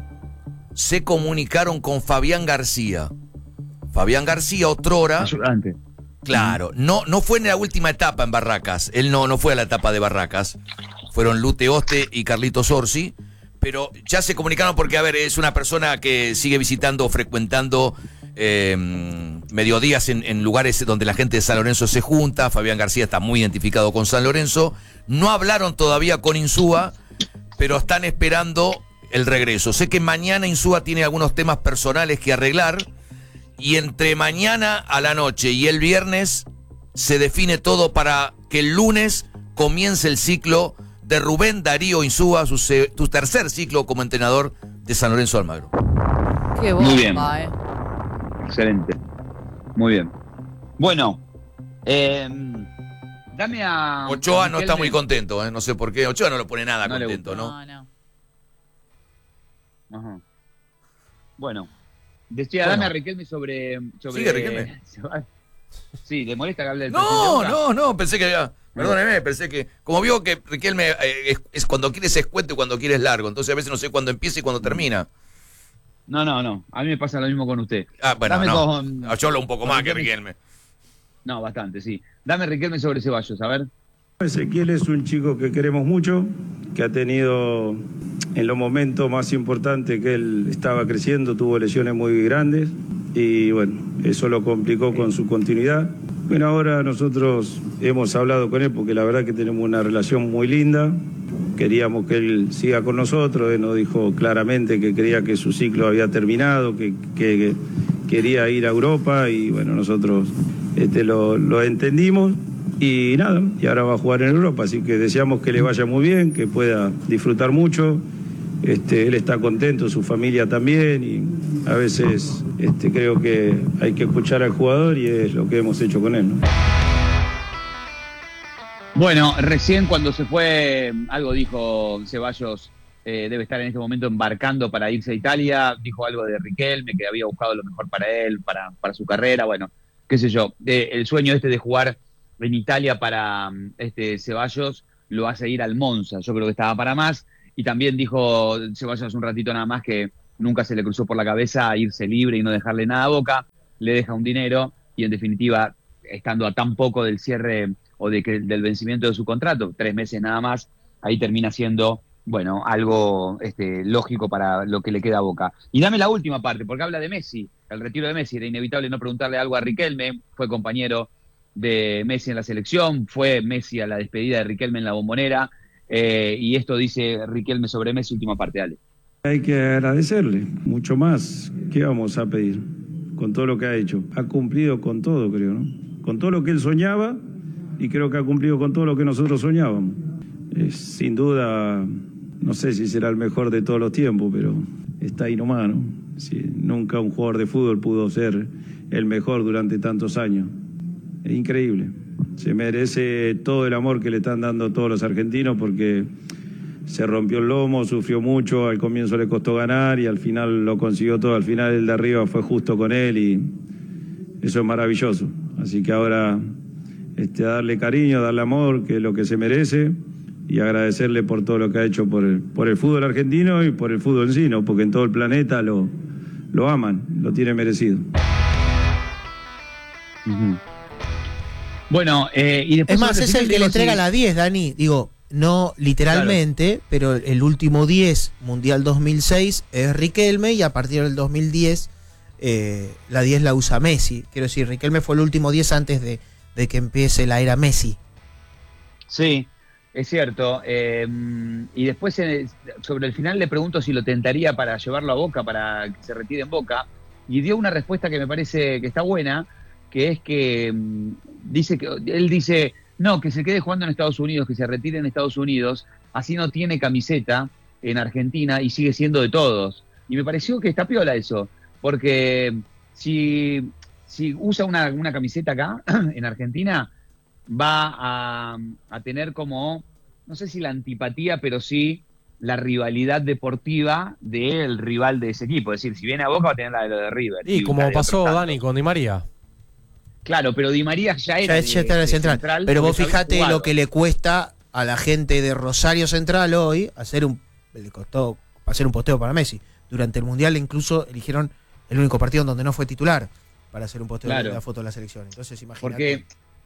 se comunicaron con Fabián García. Fabián García, otrora, Ayudante. claro, no, no fue en la última etapa en Barracas. Él no, no fue a la etapa de Barracas. Fueron Lute Oste y Carlitos Orsi. Pero ya se comunicaron porque, a ver, es una persona que sigue visitando, frecuentando eh, mediodías en, en lugares donde la gente de San Lorenzo se junta. Fabián García está muy identificado con San Lorenzo. No hablaron todavía con Insúa, pero están esperando el regreso. Sé que mañana Insúa tiene algunos temas personales que arreglar y entre mañana a la noche y el viernes se define todo para que el lunes comience el ciclo de Rubén Darío Insúa, su, se- su tercer ciclo como entrenador de San Lorenzo Almagro. Qué bomba, Muy bien. eh. Excelente. Muy bien. Bueno, eh, dame a. Ochoa a no está Riquelme. muy contento, ¿eh? No sé por qué. Ochoa no lo pone nada No le contento, gusta. ¿no? No, no. Ajá. Bueno, decía, Bueno. dame a Riquelme sobre. sobre Sigue, Riquelme. Sí, ¿le molesta que hable del No, presidente de no, Boca? no, pensé que había. Perdóneme, pensé que. Como vio que Riquelme eh, es, es cuando quieres es cuento y cuando quieres largo. Entonces a veces no sé cuándo empieza y cuándo termina. No, no, no. A mí me pasa lo mismo con usted. Ah, bueno, Dame no. con- No, yo hablo un poco con más que Riquelme. Riquelme. No, bastante, sí. Dame Riquelme sobre Ceballos, a ver. Ezequiel es un chico que queremos mucho, que ha tenido en los momentos más importantes que él estaba creciendo, tuvo lesiones muy grandes y bueno, eso lo complicó con su continuidad. Bueno, ahora nosotros hemos hablado con él porque la verdad que tenemos una relación muy linda, queríamos que él siga con nosotros, él nos dijo claramente que creía que su ciclo había terminado, que, que- que quería ir a Europa y bueno, nosotros este, lo, lo entendimos. Y nada, y ahora va a jugar en Europa, así que deseamos que le vaya muy bien, que pueda disfrutar mucho. Este, él está contento, su familia también, y a veces este, creo que hay que escuchar al jugador y es lo que hemos hecho con él, ¿no? Bueno, recién cuando se fue, algo dijo Ceballos eh, debe estar en este momento embarcando para irse a Italia. Dijo algo de Riquelme, que había buscado lo mejor para él, para, para su carrera, bueno, qué sé yo. Eh, el sueño este de jugar en Italia para este Ceballos lo hace ir al Monza, yo creo que estaba para más. Y también dijo Ceballos un ratito nada más que nunca se le cruzó por la cabeza irse libre y no dejarle nada a Boca. Le deja un dinero y en definitiva, estando a tan poco del cierre o de que, del vencimiento de su contrato, tres meses nada más, ahí termina siendo, bueno, algo este, lógico para lo que le queda a Boca. Y dame la última parte, porque habla de Messi, el retiro de Messi. Era inevitable no preguntarle algo a Riquelme, fue compañero de Messi en la selección, fue Messi a la despedida de Riquelme en la Bombonera, eh, y esto dice Riquelme sobre Messi, última parte, dale. Hay que agradecerle, mucho más. ¿Qué vamos a pedir? Con todo lo que ha hecho. Ha cumplido con todo, creo, ¿no? Con todo lo que él soñaba, y creo que ha cumplido con todo lo que nosotros soñábamos. Es, sin duda, no sé si será el mejor de todos los tiempos, pero está ahí nomás, ¿no? Sí, nunca un jugador de fútbol pudo ser el mejor durante tantos años. Es increíble. Se merece todo el amor que le están dando todos los argentinos, porque se rompió el lomo, sufrió mucho, al comienzo le costó ganar y al final lo consiguió todo. Al final el de arriba fue justo con él y eso es maravilloso. Así que ahora este, darle cariño, darle amor, que es lo que se merece, y agradecerle por todo lo que ha hecho por el, por el fútbol argentino y por el fútbol en sí, ¿no? Porque en todo el planeta lo, lo aman, lo tiene merecido. Uh-huh. Bueno, eh, y después... Es más, es el que le entrega la diez, Dani. Digo, no literalmente, claro, pero el último diez, Mundial dos mil seis, es Riquelme, y a partir del dos mil diez, eh, la diez la usa Messi. Quiero decir, Riquelme fue el último diez antes de, de que empiece la era Messi. Sí, es cierto. Eh, y después, eh, sobre el final, le pregunto si lo tentaría para llevarlo a Boca, para que se retire en Boca, y dio una respuesta que me parece que está buena, que es que um, dice que él dice, no, que se quede jugando en Estados Unidos, que se retire en Estados Unidos, así no tiene camiseta en Argentina y sigue siendo de todos. Y me pareció que está piola eso, porque si, si usa una, una camiseta acá, en Argentina, va a, a tener como, no sé si la antipatía, pero sí la rivalidad deportiva del rival de ese equipo. Es decir, si viene a Boca va a tener la de lo de River. Y, y como pasó Dani con Di María. Claro, pero Di María ya era ya, ya está en el central. central. Pero vos fijate lo que le cuesta a la gente de Rosario Central hoy hacer un, le costó hacer un posteo para Messi. Durante el Mundial incluso eligieron el único partido en donde no fue titular para hacer un posteo claro. de la foto de la selección. Entonces imagínate. Porque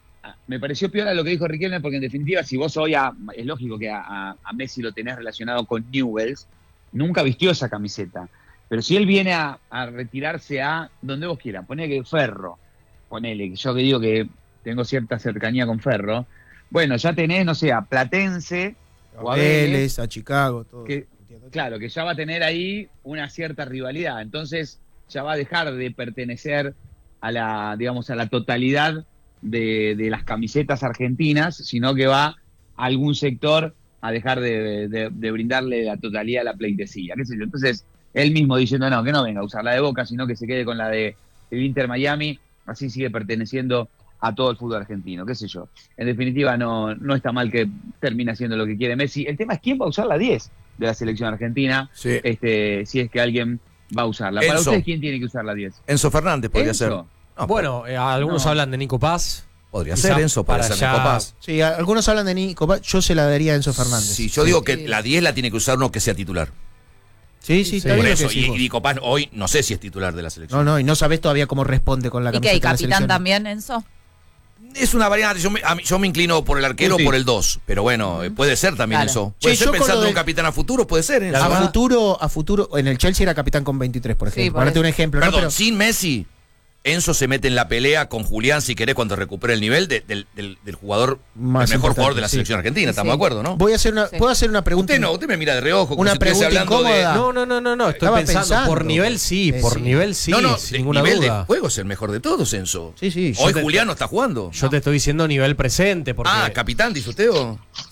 me pareció piola lo que dijo Riquelme, porque en definitiva, si vos hoy, a, es lógico que a, a, a Messi lo tenés relacionado con Newell's, nunca vistió esa camiseta. Pero si él viene a, a retirarse a donde vos quieras, ponele que Ferro, ponele, yo que digo que tengo cierta cercanía con Ferro, bueno, ya tenés, no sé, a Platense, o a Vélez, a Chicago, todo. Que, claro, que ya va a tener ahí una cierta rivalidad. Entonces ya va a dejar de pertenecer a la, digamos, a la totalidad de, de las camisetas argentinas, sino que va a algún sector a dejar de, de, de brindarle la totalidad a la pleitesía, qué sé yo. Entonces, él mismo diciendo, no, que no venga a usar la de Boca, sino que se quede con la de el Inter Miami, así sigue perteneciendo a todo el fútbol argentino, qué sé yo. En definitiva, no, no está mal que termine haciendo lo que quiere Messi. El tema es quién va a usar la diez de la selección argentina, sí. este, si es que alguien va a usarla. Enzo. Para ustedes, ¿quién tiene que usar la diez? Enzo Fernández podría ¿Enzo? ser. No, bueno, eh, algunos no. hablan de Nico Paz. Podría ser Enzo, para ser Nico Paz. Sí, algunos hablan de Nico Paz, yo se la daría a Enzo Fernández. Sí, yo digo que la diez la tiene que usar uno que sea titular. Sí, sí, está por bien eso, que y, sí, y Nico Paz hoy no sé si es titular de la selección. No, no, y no sabés todavía cómo responde con la ¿Y camiseta qué, y de la capitán selección. también, Enzo? Es una variante, yo me, a mí, yo me inclino por el arquero o sí. por el dos, pero bueno, puede ser también claro. eso. Puede che, ser pensando en de... un capitán a futuro, puede ser. A verdad. futuro, a futuro, en el Chelsea era capitán con veintitrés, por ejemplo. Sí, por Ponete un ejemplo. Perdón, ¿no? Pero... sin Messi, Enzo se mete en la pelea con Julián, si querés, cuando recupere el nivel de, del, del, del jugador, Más el mejor jugador de la sí. selección argentina, ¿estamos sí. de acuerdo, no? Voy a hacer una, sí. ¿Puedo hacer una pregunta? Usted no, usted me mira de reojo. Una si pregunta incómoda. De... No, no, no, no, no, estoy pensando, pensando, por nivel sí, eh, por sí. nivel sí, no, no, sin ninguna nivel duda. de juego es el mejor de todos, Enzo. Sí, sí. Hoy te, Julián no está jugando. Yo no. te estoy diciendo nivel presente. Porque... Ah, capitán, dice usted, o...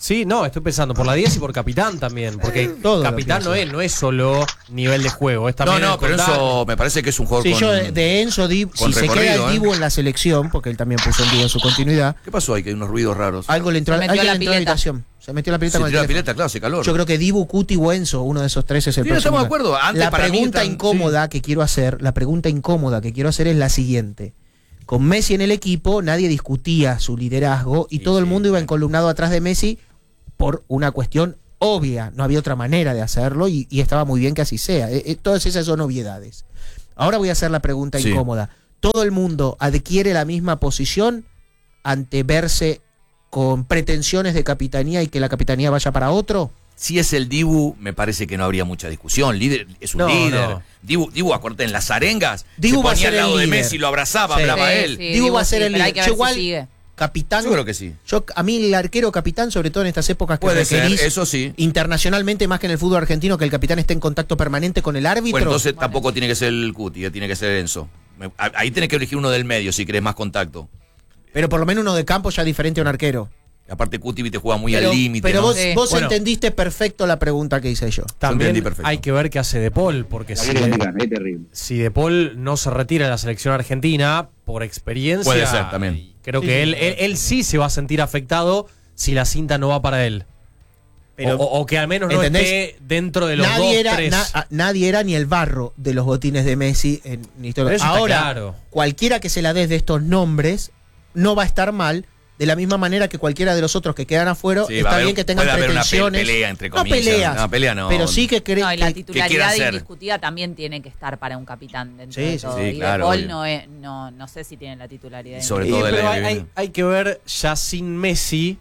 Sí, no, estoy pensando por la diez y por capitán también. Porque Todo lo capitán no pienso. es, no es solo nivel de juego. Es No, también no, el pero contar- eso me parece que es un jugador Sí, con... yo de, de Enzo, Dibu, si con se queda recorrido, el ¿eh? Dibu en la selección, porque él también puso el Dibu en su continuidad, ¿Qué pasó ahí? Que hay unos ruidos raros. algo le entró, Se metió alguien la le entró a la pileta. habitación. Se metió en la pileta Se con el tiró la teléfono. pileta, claro, hace calor. Yo creo que Dibu, Cuti o Enzo, uno de esos tres es el Sí, no próximo. estamos de acuerdo. Antes, la para mí, pregunta están- incómoda que quiero hacer, la pregunta incómoda que quiero hacer es la siguiente. Con Messi en el equipo, nadie discutía su liderazgo y Sí, todo el sí, mundo iba claro. encolumnado atrás de Messi por una cuestión obvia. No había otra manera de hacerlo y, y estaba muy bien que así sea. Eh, eh, todas esas son obviedades. Ahora voy a hacer la pregunta Sí. incómoda. ¿Todo el mundo adquiere la misma posición ante verse con pretensiones de capitanía y que la capitanía vaya para otro? Si es el Dibu, me parece que no habría mucha discusión. Líder, es un No, líder. no. Dibu, Dibu, acuérdate, en las arengas, Dibu se va a ponía ser al lado el de líder. Messi, lo abrazaba, Sí. hablaba Sí, él. sí, Dibu va a ser sí, el pero hay líder. que Yo ver si igual- sigue. Capitán. Yo creo que sí. Yo, a mí el arquero capitán, sobre todo en estas épocas que Puede ser, requerís eso sí. internacionalmente más que en el fútbol argentino, que el capitán esté en contacto permanente con el árbitro. Bueno, entonces tampoco tiene que ser el Cuti, eh, tiene que ser Enzo. Me- a- Ahí tenés que elegir uno del medio si querés más contacto. Pero por lo menos uno de campo ya diferente a un arquero. Aparte Cuti te juega muy pero al límite, pero ¿no? vos, Sí. vos Bueno. entendiste perfecto la pregunta que hice yo. También entendí perfecto. hay que ver qué hace De Paul, porque si, Es terrible. si De Paul no se retira de la selección argentina, por experiencia, Puede ser también. creo Sí, que sí. él, él, él sí se va a sentir afectado si la cinta no va para él. Pero, o, o que al menos no ¿entendés? esté dentro de los nadie, dos, era, tres. na- a- nadie era ni el barro de los botines de Messi en la historia. Eso está Ahora, claro. cualquiera que se la des de estos nombres no va a estar mal, de la misma manera que cualquiera de los otros que quedan afuera. Sí, va a está haber- bien que tengan puede haber una pe- pretensiones. pelea, entre No comillas. peleas, No, pelea no. pero sí que creen No, y la que- quiera titularidad hacer? indiscutida también tiene que estar para un capitán dentro Sí, de sí, todo. sí, y claro, De Paul obvio. no, es- no, no sé si tiene la titularidad. Y sobre Y, todo el pero año hay, que hay- viene. hay que ver ya sin Messi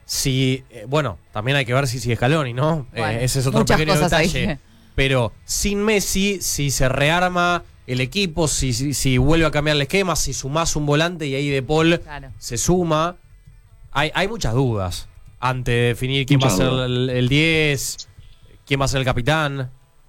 si, eh, bueno, también hay que ver si sigue Scaloni, ¿no? Bueno, Eh, ese es otro muchas pequeño cosas ahí. detalle. Pero sin Messi, si se rearma el equipo, si, si, si vuelve a cambiar el esquema, si sumás un volante y ahí De Paul Claro. se suma, hay, hay muchas dudas antes de definir quién Muchas va a ser dudas. el, el diez, quién va a ser el capitán.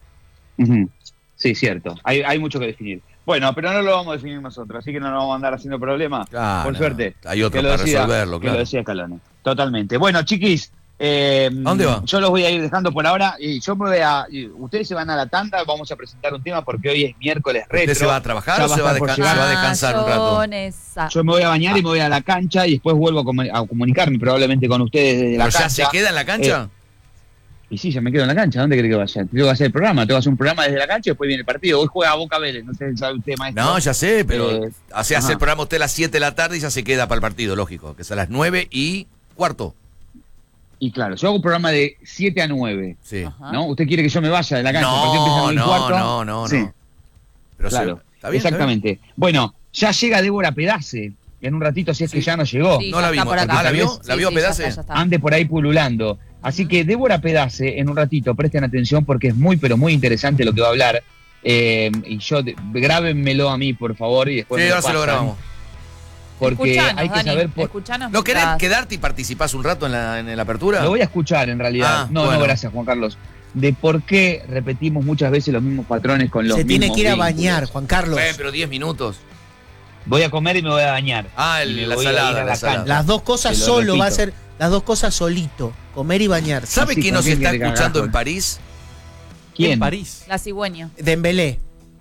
Ujú. Sí, cierto. Hay, hay mucho que definir. Bueno, pero no lo vamos a definir nosotros, así que no nos vamos a andar haciendo problemas. Claro, Por suerte. hay otro Que lo para decida- resolverlo, que claro. lo decía Scaloni. Totalmente. Bueno, chiquis, eh, dónde va? yo los voy a ir dejando por ahora y yo me voy a. y ustedes se van a la tanda, vamos a presentar un tema porque hoy es miércoles retro. ¿Usted se va a trabajar Ya o se va a, estar por desca- se llegar. va a descansar un rato? Mayonesa. Yo me voy a bañar y me voy a la cancha y después vuelvo a, comu- a comunicarme probablemente con ustedes desde la ¿Pero ya cancha. se queda en la cancha? Y sí, ya me quedo en la cancha. ¿Dónde cree que vaya? Tengo que hacer el programa. Tengo que hacer un programa desde la cancha y después viene el partido. Hoy juega Boca Vélez. No sé si sabe usted, maestro. No, ya sé, pero Eh, hace, hace ajá. el programa usted a las siete de la tarde y ya se queda para el partido, lógico, que es a las nueve y cuarto. Y claro, yo hago un programa de siete a nueve. Sí. Ajá. ¿No? ¿Usted quiere que yo me vaya de la cancha? El partido empieza a No, nueve y no, cuarto. no, no, Sí, no. Pero se- claro. está bien, Exactamente. Bueno, ya llega Débora Pedace. En un ratito, si es que Sí. ya no llegó. Sí, No ya la está vimos. por acá. Ah, ¿la vio? Sí, ¿La vio a sí, ya Pedace? está, ya está. Ande por ahí pululando. Así que Débora Pedace, en un ratito, presten atención porque es muy, pero muy interesante lo que va a hablar. Eh, y yo, de- grábenmelo a mí, por favor, y después Sí, me lo ahora se lo pasan, grabamos. Porque Escuchanos, hay que Dani, saber por... escuchanos ¿No querés mientras- quedarte y participás un rato en la, en la apertura? Lo voy a escuchar, en realidad. Ah, no, bueno. no, gracias, Juan Carlos. De por qué repetimos muchas veces los mismos patrones con los Se tiene mismos que ir a vínculos. bañar, Juan Carlos. Bueno, pero diez minutos. Voy a comer y me voy a bañar. Ah, Y el- me la voy a ir salada, a la la salada. cancha. Las dos cosas Te lo solo va a repito. ser, las dos cosas solito, comer y bañar. ¿Sabe Sí, quién nos ¿con quién está quiere que escuchando haga? en París? ¿Quién? En París. La cigüeña. Dembélé.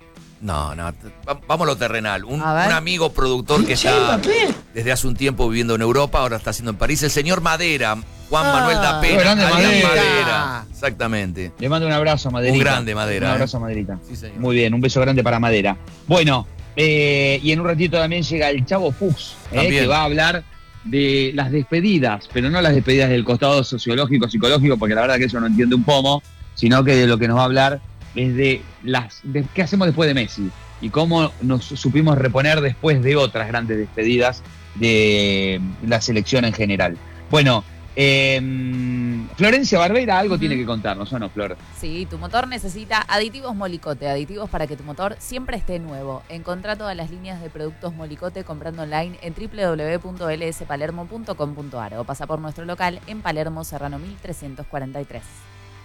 No, no, t- va- vamos a lo terrenal. Un, A ver. un amigo productor que está desde hace un tiempo viviendo en Europa, ahora está haciendo en París, el señor Madera, Juan Ah, Manuel da qué Pena, grande alias Madera. Madera. Exactamente. Le mando un abrazo a Maderita. Un grande, Madera, Un eh. abrazo a Maderita. Sí, señor. Muy bien, un beso grande para Madera. Bueno, eh, y en un ratito también llega el Chavo Fuchs, eh, También. que va a hablar de las despedidas, pero no las despedidas del costado sociológico, psicológico, porque la verdad que eso no entiende un pomo, sino que de lo que nos va a hablar es de las de qué hacemos después de Messi y cómo nos supimos reponer después de otras grandes despedidas de la selección en general. Bueno, eh, Florencia Barbeira algo Ujú. tiene que contarnos, ¿o no, Flor? Sí, tu motor necesita aditivos Molicote, aditivos para que tu motor siempre esté nuevo. Encontrá todas las líneas de productos Molicote comprando online en doble u doble u doble u punto l s palermo punto com punto a r o pasa por nuestro local en Palermo Serrano mil trescientos cuarenta y tres.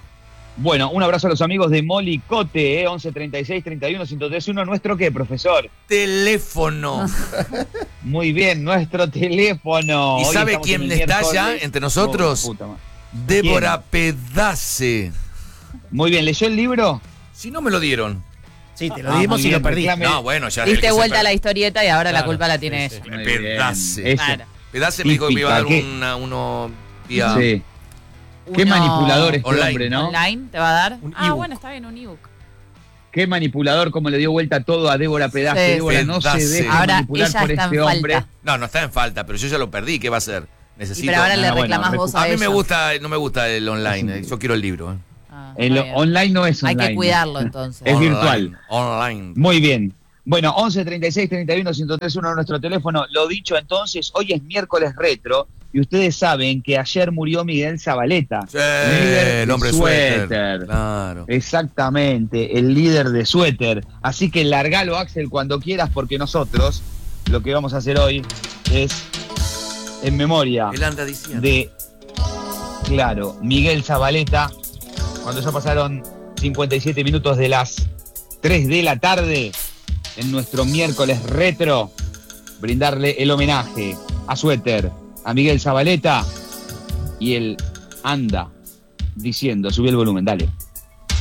Bueno, un abrazo a los amigos de Molicote, eh, once treinta y seis treinta y uno ciento tres uno. ¿Nuestro qué, profesor? Teléfono. Muy bien, nuestro teléfono. ¿Y Hoy sabe estamos quién en el está miércoles. ya entre nosotros? Oh, puta madre. Débora Pedace. Muy bien, ¿leyó el libro? Si no me lo dieron. Sí, te lo Ah, dimos muy y lo bien, perdí. reclame. No, bueno, ya. el que Diste se vuelta a per- la historieta y ahora la Claro, culpa la sí, tiene sí. ella. Muy bien. Pedace. Eso. Claro. Pedace me dijo que me iba a dar Típica, ¿qué? una, uno vía Sí. Qué Uno manipulador este online. hombre, ¿no? Online te va a dar. Un ah, ebook. bueno, está bien, un ebook. Qué manipulador, como le dio vuelta todo a Débora Pedace. Sí, Débora sí. no se Pedace. deja Ahora manipular ella por está este en hombre. falta. No, no está en falta, pero yo ya lo perdí. ¿Qué va a hacer? Y Necesito. pero ahora le Ah, bueno, reclamás vos a a mí ella. me gusta, no me gusta el online. eh, Yo quiero el libro. eh. Ah, El está bien. online no es Hay online. que cuidarlo entonces. Es Online, virtual. Online. Muy bien. Bueno, once treinta y seis treinta y uno ciento tres uno nuestro teléfono. Lo dicho entonces, hoy es miércoles retro y ustedes saben que ayer murió Miguel Zabaleta. Sí, líder el de hombre Suéter. suéter. Claro. Exactamente, el líder de Suéter. Así que largalo, Axel, cuando quieras, porque nosotros lo que vamos a hacer hoy es en memoria Él anda diciendo. de, claro, Miguel Zabaleta, cuando ya pasaron cincuenta y siete minutos de las tres de la tarde, en nuestro miércoles retro, brindarle el homenaje a Suéter, a Miguel Zabaleta, y él anda diciendo, subí el volumen, dale.